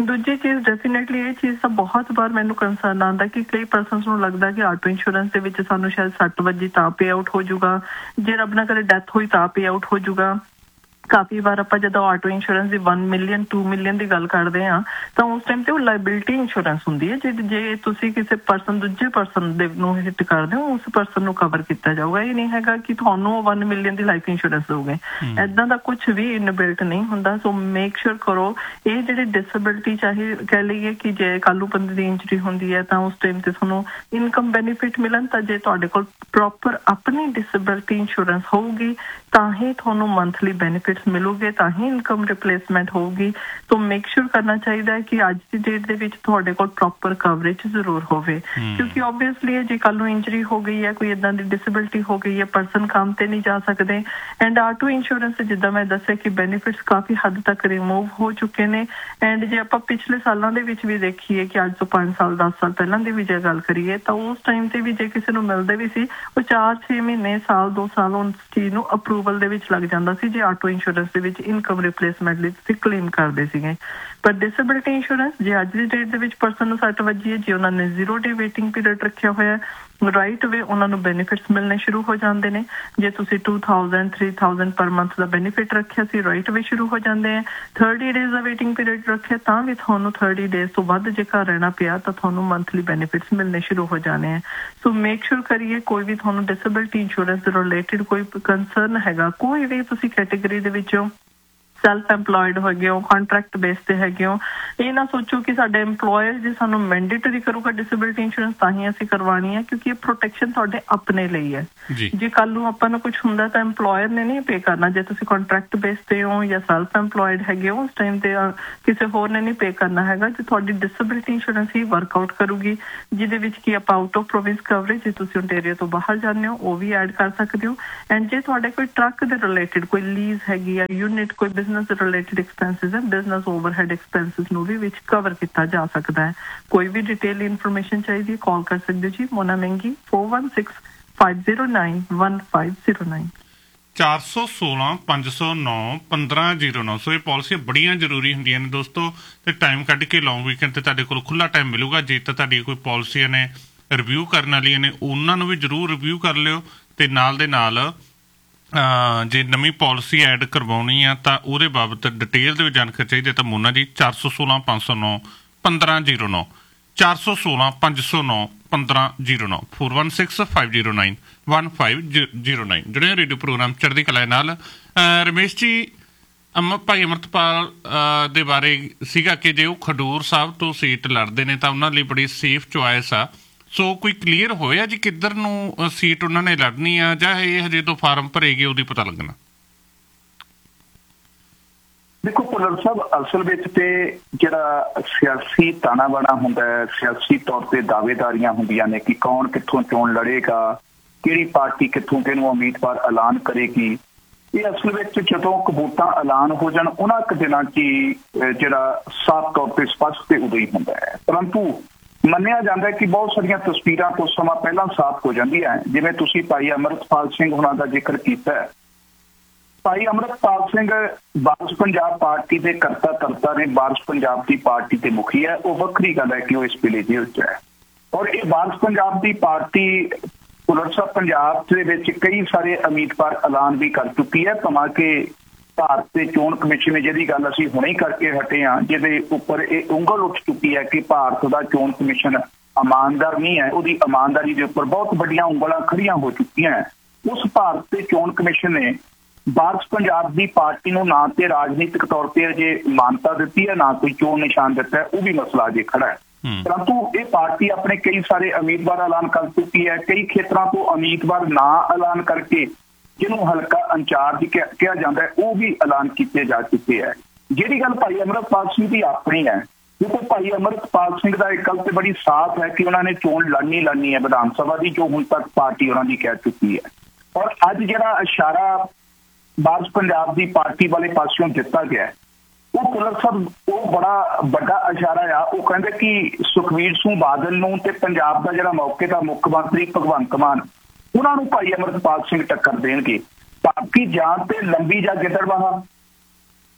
ਦੂਜੀ ਚੀਜ਼ ਡੈਫੀਨੇਟਲੀ ਇਹ ਚੀਜ਼ ਦਾ ਬਹੁਤ ਵਾਰ ਮੈਨੂੰ ਕੰਸਰਨ ਆਉਂਦਾ ਕਿ ਕਈ ਪਰਸਨਸ ਨੂੰ ਲੱਗਦਾ ਕਿ ਆਟੋ ਇੰਸ਼ੋਰੈਂਸ ਦੇ ਵਿੱਚ ਸਾਨੂੰ ਸ਼ਾਇਦ ਸੱਟ ਵੱਜੀ ਤਾਂ ਪੇ ਆਊਟ ਹੋ ਜਾਊਗਾ, ਜੇ ਰੱਬ ਨਾ ਕਰੇ ਡੈਥ ਹੋਈ ਤਾਂ ਪੇ ਆਊਟ ਹੋ ਜਾਊਗਾ। ਕਾਫੀ ਵਾਰ ਆਪਾਂ ਜਦੋਂ ਆਟੋ ਇੰਸ਼ੋਰੈਂਸ ਦੀ one ਮਿਲੀਅਨ two ਮਿਲੀਅਨ ਦੀ ਗੱਲ ਕਰਦੇ ਹਾਂ ਤਾਂ ਉਸ ਟਾਈਮ ਤੇ ਉਹ ਲਾਇਬਿਲਿਟੀ ਇੰਸ਼ੋਰੈਂਸ ਹੁੰਦੀ ਹੈ, ਜੇ ਜੇ ਤੁਸੀਂ ਕਿਸੇ ਪਰਸਨ ਦੂਜੇ ਪਰਸਨ ਦੇ ਨੂੰ ਹਿੱਟ ਕਰਦੇ ਹੋ ਉਸ ਪਰਸਨ ਨੂੰ ਕਵਰ ਕੀਤਾ ਜਾਊਗਾ। ਇਹ ਨਹੀਂ ਹੈਗਾ ਕਿ ਤੁਹਾਨੂੰ one ਮਿਲੀਅਨ ਦੀ ਲਾਈਫ ਇੰਸ਼ੋਰੈਂਸ ਦੋਗੇ, ਏਦਾਂ ਦਾ ਕੁਝ ਵੀ ਇਨਬਿਲਟ ਨਹੀਂ ਹੁੰਦਾ। ਸੋ ਮੇਕ ਸ਼ੋਰ ਕਰੋ ਇਹ ਜਿਹੜੀ ਡਿਸੇਬਿਲਿਟੀ ਚਾਹੇ ਕਹਿ ਲਈਏ ਕਿ ਜੇ ਕੱਲ੍ਹ ਨੂੰ ਬੰਦੇ ਦੀ ਇੰਜਰੀ ਹੁੰਦੀ ਹੈ ਤਾਂ ਉਸ ਟਾਈਮ ਤੇ ਤੁਹਾਨੂੰ ਇਨਕਮ ਬੈਨੀਫਿਟ ਮਿਲਣ, ਤਾਂ ਜੇ ਤੁਹਾਡੇ ਕੋਲ ਪ੍ਰੋਪਰ ਆਪਣੀ ਡਿਸੇਬਿਲਿਟੀ ਇੰਸ਼ੋਰੈਂਸ ਹੋਊਗੀ ਤਾਂ ਹੀ ਤੁਹਾਨੂੰ ਮੰਥਲੀ ਬੈਨੀਫਿਟ ਮਿਲੂਗੇ, ਤਾਂ ਹੀ ਇਨਕਮ ਰਿਪਲੇਸਮੈਂਟ ਹੋਊਗੀ। ਸੋ ਮੇਕ ਸ਼ੋਰ ਕਰਨਾ ਚਾਹੀਦਾ ਹੈ ਕਿ ਅੱਜ ਦੀ ਡੇਟ ਦੇ ਵਿੱਚ ਤੁਹਾਡੇ ਕੋਲ ਪ੍ਰੋਪਰ ਕਵਰੇਜ ਜ਼ਰੂਰ ਹੋਵੇ, ਕਿਉਂਕਿ ਓਬਵੀਅਸਲੀ ਜੇ ਕੱਲ ਨੂੰ ਇੰਜਰੀ ਹੋ ਗਈ ਹੈ, ਕੋਈ ਏਦਾਂ ਦੀ ਡਿਸੇਬਿਲਿਟੀ ਹੋ ਗਈ ਹੈ, ਪਰਸਨ ਕੰਮ ਤੇ ਨਹੀਂ ਜਾ ਸਕਦੇ। ਐਂਡ ਆਟੋ ਇੰਸ਼ੋਰੈਂਸ ਜਿੱਦਾਂ ਮੈਂ ਦੱਸਿਆ ਕਿ ਬੈਨੀਫਿਟਸ ਕਾਫੀ ਹੱਦ ਤੱਕ ਰਿਮੂਵ ਹੋ ਚੁੱਕੇ ਨੇ। ਐਂਡ ਜੇ ਆਪਾਂ ਪਿਛਲੇ ਸਾਲਾਂ ਦੇ ਵਿੱਚ ਵੀ ਦੇਖੀਏ ਕਿ ਅੱਜ ਤੋਂ ਪੰਜ ਸਾਲ ਦਸ ਸਾਲ ਪਹਿਲਾਂ ਦੀ ਵੀ ਜੇ ਗੱਲ ਕਰੀਏ ਤਾਂ ਉਸ ਟਾਈਮ ਤੇ ਵੀ ਜੇ ਕਿਸੇ ਨੂੰ ਮਿਲਦੇ ਵੀ ਸੀ ਉਹ ਚਾਰ ਛੇ ਮਹੀਨੇ ਸਾਲ ਦੋ ਸਾਲ ਉਸ ਚੀਜ਼ ਨੂੰ ਅਪਰੂਵਲ ਦੇ ਵਿੱਚ ਲੱਗ ਜਾਂਦਾ ਸੀ ਜੇ ਆਟੋ ਇੰਸ਼ੋਰੈਂਸ ਦੇ ਵਿੱਚ ਇਨਕਮ ਰਿਪਲੇਸਮੈਂਟ ਲਈ ਤੁਸੀਂ ਕਲੇਮ ਕਰਦੇ ਸੀਗੇ। ਪਰ ਡਿਸੇਬਿਲਿਟੀ ਇੰਸ਼ੋਰੈਂਸ ਜੇ ਅੱਜ ਦੀ ਡੇਟ ਦੇ ਵਿੱਚ ਪਰਸਨ ਨੂੰ ਸੱਟ ਵੱਜੀ ਹੈ, ਜੇ ਉਹਨਾਂ ਨੇ ਜ਼ੀਰੋ ਡੇ ਵੇਟਿੰਗ ਪੀਰੀਅਡ ਰੱਖਿਆ ਹੋਇਆ ਰਾਈਟ ਵੇ ਉਹਨਾਂ ਨੂੰ ਬੈਨੀਫਿਟਸ ਮਿਲਣੇ ਸ਼ੁਰੂ ਹੋ ਜਾਂਦੇ ਨੇ। ਜੇ ਤੁਸੀਂ two thousand three thousand per month ਦਾ ਬੈਨੀਫਿਟ ਰੱਖਿਆ ਸੀ ਰਾਈਟ ਵੇ ਸ਼ੁਰੂ ਹੋ ਜਾਂਦੇ ਆ। thirty ਡੇਜ਼ ਦਾ ਵੇਟਿੰਗ ਪੀਰੀਅਡ ਰੱਖਿਆ ਤਾਂ ਵੀ ਤੁਹਾਨੂੰ thirty ਡੇਜ਼ ਤੋਂ ਵੱਧ ਜੇ ਘਰ ਰਹਿਣਾ ਪਿਆ ਤਾਂ ਤੁਹਾਨੂੰ ਮੰਥਲੀ ਬੈਨੀਫਿਟਸ ਮਿਲਣੇ ਸ਼ੁਰੂ ਹੋ ਜਾਣੇ ਆ। ਸੋ ਮੇਕ ਸ਼ੋਰ ਕਰੀਏ ਕੋਈ ਵੀ ਤੁਹਾਨੂੰ ਡਿਸੇਬਿਲਿਟੀ ਇੰਸ਼ੋਰੈਂਸ ਦੇ ਰਿਲੇਟਿਡ ਕੋਈ ਕੰਸਰਨ ਹੈਗਾ, ਕੋਈ ਵੀ ਤੁਸੀਂ ਕੈਟੇਗਰੀ ਦੇ ਵਿੱਚੋਂ ਸੈਲਫ ਐਮਪਲੋਇਡ ਹੈਗੇ ਹੋ, ਕੰਟਰੈਕਟ ਬੇਸ ਤੇ ਹੈਗੇ ਹੋ, ਇਹ ਨਾ ਸੋਚੋ ਕਿ ਸਾਡੇ ਐਮਪਲੋਇਰ ਜੇ ਸਾਨੂੰ ਮੈਂਡੇਟਰੀ ਕਰੂਗਾ ਡਿਸੇਬਿਲਿਟੀ ਇੰਸ਼ੋਰੈਂਸ ਤਾਂ ਹੀ ਅਸੀਂ ਕਰਵਾਉਣੀ ਹੈ, ਕਿਉਂਕਿ ਇਹ ਪ੍ਰੋਟੈਕਸ਼ਨ ਤੁਹਾਡੇ ਆਪਣੇ ਲਈ ਹੈ। ਜੇ ਕੱਲ ਨੂੰ ਆਪਾਂ ਨੂੰ ਕੁਝ ਹੁੰਦਾ ਤਾਂ ਐਮਪਲੋਇਰ ਨੇ ਨਹੀਂ ਪੇ ਕਰਨਾ। ਜੇ ਤੁਸੀਂ ਕੰਟਰੈਕਟ ਬੇਸ ਤੇ ਹੋ ਜਾਂ ਸੈਲਫ ਐਮਪਲੋਇਡ ਹੈਗੇ ਹੋ ਉਸ ਟਾਈਮ ਤੇ ਕਿਸੇ ਹੋਰ ਨੇ ਨਹੀਂ ਪੇ ਕਰਨਾ ਹੈਗਾ। ਜੇ ਤੁਹਾਡੀ ਡਿਸੇਬਿਲਿਟੀ ਇੰਸ਼ੋਰੈਂਸ ਹੀ ਵਰਕਆਊਟ ਕਰੂਗੀ ਜਿਹਦੇ ਵਿੱਚ ਕਿ ਆਪਾਂ ਆਊਟ ਆਫ ਪ੍ਰੋਵਿੰਸ ਕਵਰੇਜ ਜੇ ਤੁਸੀਂ ਓਨਟਾਰੀਓ ਤੋਂ ਬਾਹਰ ਜਾਂਦੇ ਹੋ ਉਹ ਵੀ ਐਡ ਕਰ ਸਕਦੇ ਹੋ। ਐਂਡ ਜੇ ਤੁਹਾਡੇ ਕੋਈ ਟਰੱਕ ਦੇ ਰਿਲੇਟਿਡ ਕੋਈ ਲੀਜ਼ ਹੈਗੀ ਆ ਯੂਨਿਟ ਕੋਈ ਰਿਲੇਟਿਡ ਐਕਸਪੈਂਸਿਸ ਹੈ, ਬਿਜ਼ਨਸ ਓਵਰਹੈਡ ਐਕਸਪੈਂਸਿਸ ਨੂੰ ਵੀ ਵਿੱਚ ਕਵਰ ਕੀਤਾ ਜਾ ਸਕਦਾ ਹੈ। ਕੋਈ ਵੀ ਡਿਟੇਲ ਇਨਫੋਰਮੇਸ਼ਨ ਚਾਹੀਦੀ ਹੈ ਕਾਲ ਕਰ ਸਕਦੇ ਹੋ ਜੀ ਮੋਨਾ ਮਹਿੰਗੀ four one six five zero nine one five zero nine ਚਾਰ ਸੌ ਸੋਲਾਂ ਪੰਜ ਸੌ ਨੌ ਪੰਦਰਾਂ ਜ਼ੀਰੋ ਨੌ। ਸੋ ਇਹ ਪਾਲਿਸੀਆਂ ਬੜੀਆਂ ਜ਼ਰੂਰੀ ਹੁੰਦੀਆਂ ਨੇ ਦੋਸਤੋ, ਤੇ ਟਾਈਮ ਕੱਢ ਕੇ ਲੌਂਗ ਵੀਕਐਂਡ ਤੇ ਤੁਹਾਡੇ ਕੋਲ ਖੁੱਲ੍ਹਾ ਟਾਈਮ ਮਿਲੂਗਾ। ਜੇ ਤਾਂ ਤੁਹਾਡੀਆਂ ਕੋਈ ਪਾਲਿਸੀਆਂ ਨੇ ਰਿਵਿਊ ਕਰਨ ਵਾਲੀਆਂ ਨੇ ਉਹਨਾਂ ਨੂੰ ਵੀ ਜ਼ਰੂਰ ਰਿਵਿਊ ਕਰ ਲਿਓ, ਤੇ ਨਾਲ ਦੇ ਨਾਲ ਜੇ ਨਵੀਂ ਪਾਲਿਸੀ ਐਡ ਕਰਵਾਉਣੀ ਆ ਤਾਂ ਉਹਦੇ ਬਾਬਤ ਡਿਟੇਲ ਦੇ ਵਿੱਚ ਜਾਣਕਾਰੀ ਚਾਹੀਦੀ ਤਾਂ ਮੋਨਾ ਜੀ ਚਾਰ ਸੌ ਸੋਲਾਂ ਪੰਜ ਸੌ ਨੌ ਪੰਦਰਾਂ ਜ਼ੀਰੋ ਨੌ ਚਾਰ ਸੌ ਸੋਲਾਂ ਪੰਜ ਸੌ ਨੌ ਪੰਦਰਾਂ ਜ਼ੀਰੋ ਨੌ four one six five zero nine one five zero nine ਜਿਹੜੇ ਰੇਡੀਓ ਪ੍ਰੋਗਰਾਮ ਚੜ੍ਹਦੀ ਕਲਾ ਨਾਲ। ਰਮੇਸ਼ ਜੀ ਅਮ ਭਾਈ ਅਮਰਤਪਾਲ ਦੇ ਬਾਰੇ ਸੀਗਾ ਕਿ ਜੇ ਉਹ ਖਡੂਰ ਸਾਹਿਬ ਤੋਂ ਸੀਟ ਲੜਦੇ ਨੇ ਤਾਂ ਉਹਨਾਂ ਲਈ ਬੜੀ ਸੇਫ ਚੁਆਇਸ ਆ। ਸੋ ਕੋਈ ਕਲੀਅਰ ਹੋਇਆ ਜੀ ਕਿੱਧਰ ਨੂੰ ਸੀਟ ਉਹਨਾਂ ਨੇ ਲੜਨੀ ਆ ਜਾਂ ਇਹ ਹਜੇ ਤੋਂ ਫਾਰਮ ਭਰੇਗੇ ਉਹਦੀ ਪਤਾ ਲੱਗਣਾ? ਦੇਖੋ ਭੁੱਲਰ ਸਾਹਿਬ, ਅਸਲ ਵਿੱਚ ਤੇ ਜਿਹੜਾ ਸਿਆਸੀ ਤਾਣਾ ਬਾਣਾ ਹੁੰਦਾ ਹੈ, ਸਿਆਸੀ ਤੌਰ ਤੇ ਦਾਅਵੇਦਾਰੀਆਂ ਹੁੰਦੀਆਂ ਨੇ ਕਿ ਕੌਣ ਕਿੱਥੋਂ ਚੋਣ ਲੜੇਗਾ, ਕਿਹੜੀ ਪਾਰਟੀ ਕਿੱਥੋਂ ਕਿਹਨੂੰ ਉਮੀਦਵਾਰ ਐਲਾਨ ਕਰੇਗੀ। ਇਹ ਅਸਲ ਵਿੱਚ ਜਦੋਂ ਵੋਟਾਂ ਐਲਾਨ ਹੋ ਜਾਣ ਉਹਨਾਂ ਕੁ ਦਿਨਾਂ 'ਚ ਹੀ ਜਿਹੜਾ ਸਾਫ਼ ਤੌਰ ਤੇ ਸਪਸ਼ਟ ਤੇ ਉਦੋਂ ਹੀ ਹੁੰਦਾ ਹੈ। ਪਰੰਤੂ ਮੰਨਿਆ ਜਾਂਦਾ ਹੈ ਕਿ ਬਹੁਤ ਸਾਰੀਆਂ ਤਸਵੀਰਾਂ ਕੁਝ ਸਮਾਂ ਪਹਿਲਾਂ ਸਾਫ਼ ਹੋ ਜਾਂਦੀਆਂ, ਜਿਵੇਂ ਤੁਸੀਂ ਭਾਈ ਅਮਰਤਪਾਲ ਸਿੰਘ ਹੁਣਾਂ ਦਾ ਜ਼ਿਕਰ ਕੀਤਾ ਹੈ। ਭਾਈ ਅਮਰਤਪਾਲ ਸਿੰਘ ਵਾਰਸ ਪੰਜਾਬ ਪਾਰਟੀ ਦੇ ਕਰਤਾ ਧਰਤਾ ਨੇ, ਵਾਰਸ ਪੰਜਾਬ ਦੀ ਪਾਰਟੀ ਦੇ ਮੁਖੀ ਹੈ। ਉਹ ਵੱਖਰੀ ਗੱਲ ਹੈ ਕਿ ਉਹ ਇਸ ਵੇਲੇ ਜੇਲ੍ਹ 'ਚ ਹੈ, ਔਰ ਇਹ ਵਾਰਸ ਪੰਜਾਬ ਦੀ ਪਾਰਟੀ ਭੁੱਲਰ ਸਾਹਿਬ ਪੰਜਾਬ ਦੇ ਵਿੱਚ ਕਈ ਸਾਰੇ ਉਮੀਦਵਾਰ ਐਲਾਨ ਵੀ ਕਰ ਚੁੱਕੀ ਹੈ, ਭਾਵੇਂ ਕਿ ਭਾਰਤ ਦੇ ਚੋਣ ਕਮਿਸ਼ਨ ਨੇ ਜਿਹਦੀ ਗੱਲ ਅਸੀਂ ਹੁਣੇ ਹੀ ਕਰਕੇ ਹਟੇ ਹਾਂ, ਜਿਹਦੇ ਉੱਪਰ ਇਹ ਉਂਗਲ ਉੱਠ ਚੁੱਕੀ ਹੈ ਕਿ ਭਾਰਤ ਦਾ ਚੋਣ ਕਮਿਸ਼ਨ ਇਮਾਨਦਾਰ ਨਹੀਂ ਹੈ, ਉਹਦੀ ਇਮਾਨਦਾਰੀ ਦੇ ਉੱਪਰ ਬਹੁਤ ਵੱਡੀਆਂ ਉਂਗਲਾਂ ਖੜੀਆਂ ਹੋ ਚੁੱਕੀਆਂ। ਉਸ ਭਾਰਤ ਦੇ ਚੋਣ ਕਮਿਸ਼ਨ ਨੇ ਵਾਰਸ ਪੰਜਾਬ ਦੀ ਪਾਰਟੀ ਨੂੰ ਨਾ ਤੇ ਰਾਜਨੀਤਿਕ ਤੌਰ ਤੇ ਅਜੇ ਮਾਨਤਾ ਦਿੱਤੀ ਹੈ, ਨਾ ਕੋਈ ਚੋਣ ਨਿਸ਼ਾਨ ਦਿੱਤਾ ਹੈ, ਉਹ ਵੀ ਮਸਲਾ ਅਜੇ ਖੜਾ ਹੈ। ਪਰੰਤੂ ਇਹ ਪਾਰਟੀ ਆਪਣੇ ਕਈ ਸਾਰੇ ਉਮੀਦਵਾਰ ਐਲਾਨ ਕਰ ਚੁੱਕੀ ਹੈ। ਕਈ ਖੇਤਰਾਂ ਤੋਂ ਉਮੀਦਵਾਰ ਨਾ ਐਲਾਨ ਕਰਕੇ ਜਿਹਨੂੰ ਹਲਕਾ ਇੰਚਾਰਜ ਕਿਹਾ ਜਾਂਦਾ ਹੈ ਉਹ ਵੀ ਐਲਾਨ ਕੀਤੇ ਜਾ ਚੁੱਕੇ ਹੈ। ਜਿਹੜੀ ਗੱਲ ਭਾਈ ਅਮਰਤਪਾਲ ਸਿੰਘ ਦੀ ਆਪਣੀ ਹੈ, ਕਿਉਂਕਿ ਭਾਈ ਅਮਰਤਪਾਲ ਸਿੰਘ ਦਾ ਇੱਕ ਗੱਲ ਤੇ ਬੜੀ ਸਾਫ਼ ਹੈ ਕਿ ਉਹਨਾਂ ਨੇ ਚੋਣ ਲੜਨੀ ਲੜਨੀ ਹੈ ਵਿਧਾਨ ਸਭਾ ਦੀ, ਜੋ ਹੁਣ ਤੱਕ ਪਾਰਟੀ ਉਹਨਾਂ ਦੀ ਕਹਿ ਚੁੱਕੀ ਹੈ। ਔਰ ਅੱਜ ਜਿਹੜਾ ਇਸ਼ਾਰਾ ਵਾਰਸ ਪੰਜਾਬ ਦੀ ਪਾਰਟੀ ਵਾਲੇ ਪਾਸਿਓਂ ਦਿੱਤਾ ਗਿਆ ਉਹ ਭੁੱਲਰ ਸਾਹਿਬ ਉਹ ਬੜਾ ਵੱਡਾ ਇਸ਼ਾਰਾ ਆ। ਉਹ ਕਹਿੰਦੇ ਕਿ ਸੁਖਬੀਰ ਸਿੰਘ ਬਾਦਲ ਨੂੰ ਤੇ ਪੰਜਾਬ ਦਾ ਜਿਹੜਾ ਮੌਕੇ ਦਾ ਮੁੱਖ ਮੰਤਰੀ ਭਗਵੰਤ ਮਾਨ ਉਹਨਾਂ ਨੂੰ ਭਾਈ ਅਮਰਤਪਾਲ ਸਿੰਘ ਟੱਕਰ ਦੇਣਗੇ। ਬਾਕੀ ਜਾਂ ਤੇ ਲੰਬੀ ਜਾਂ ਗਿੱਦੜਬਾਹਾ,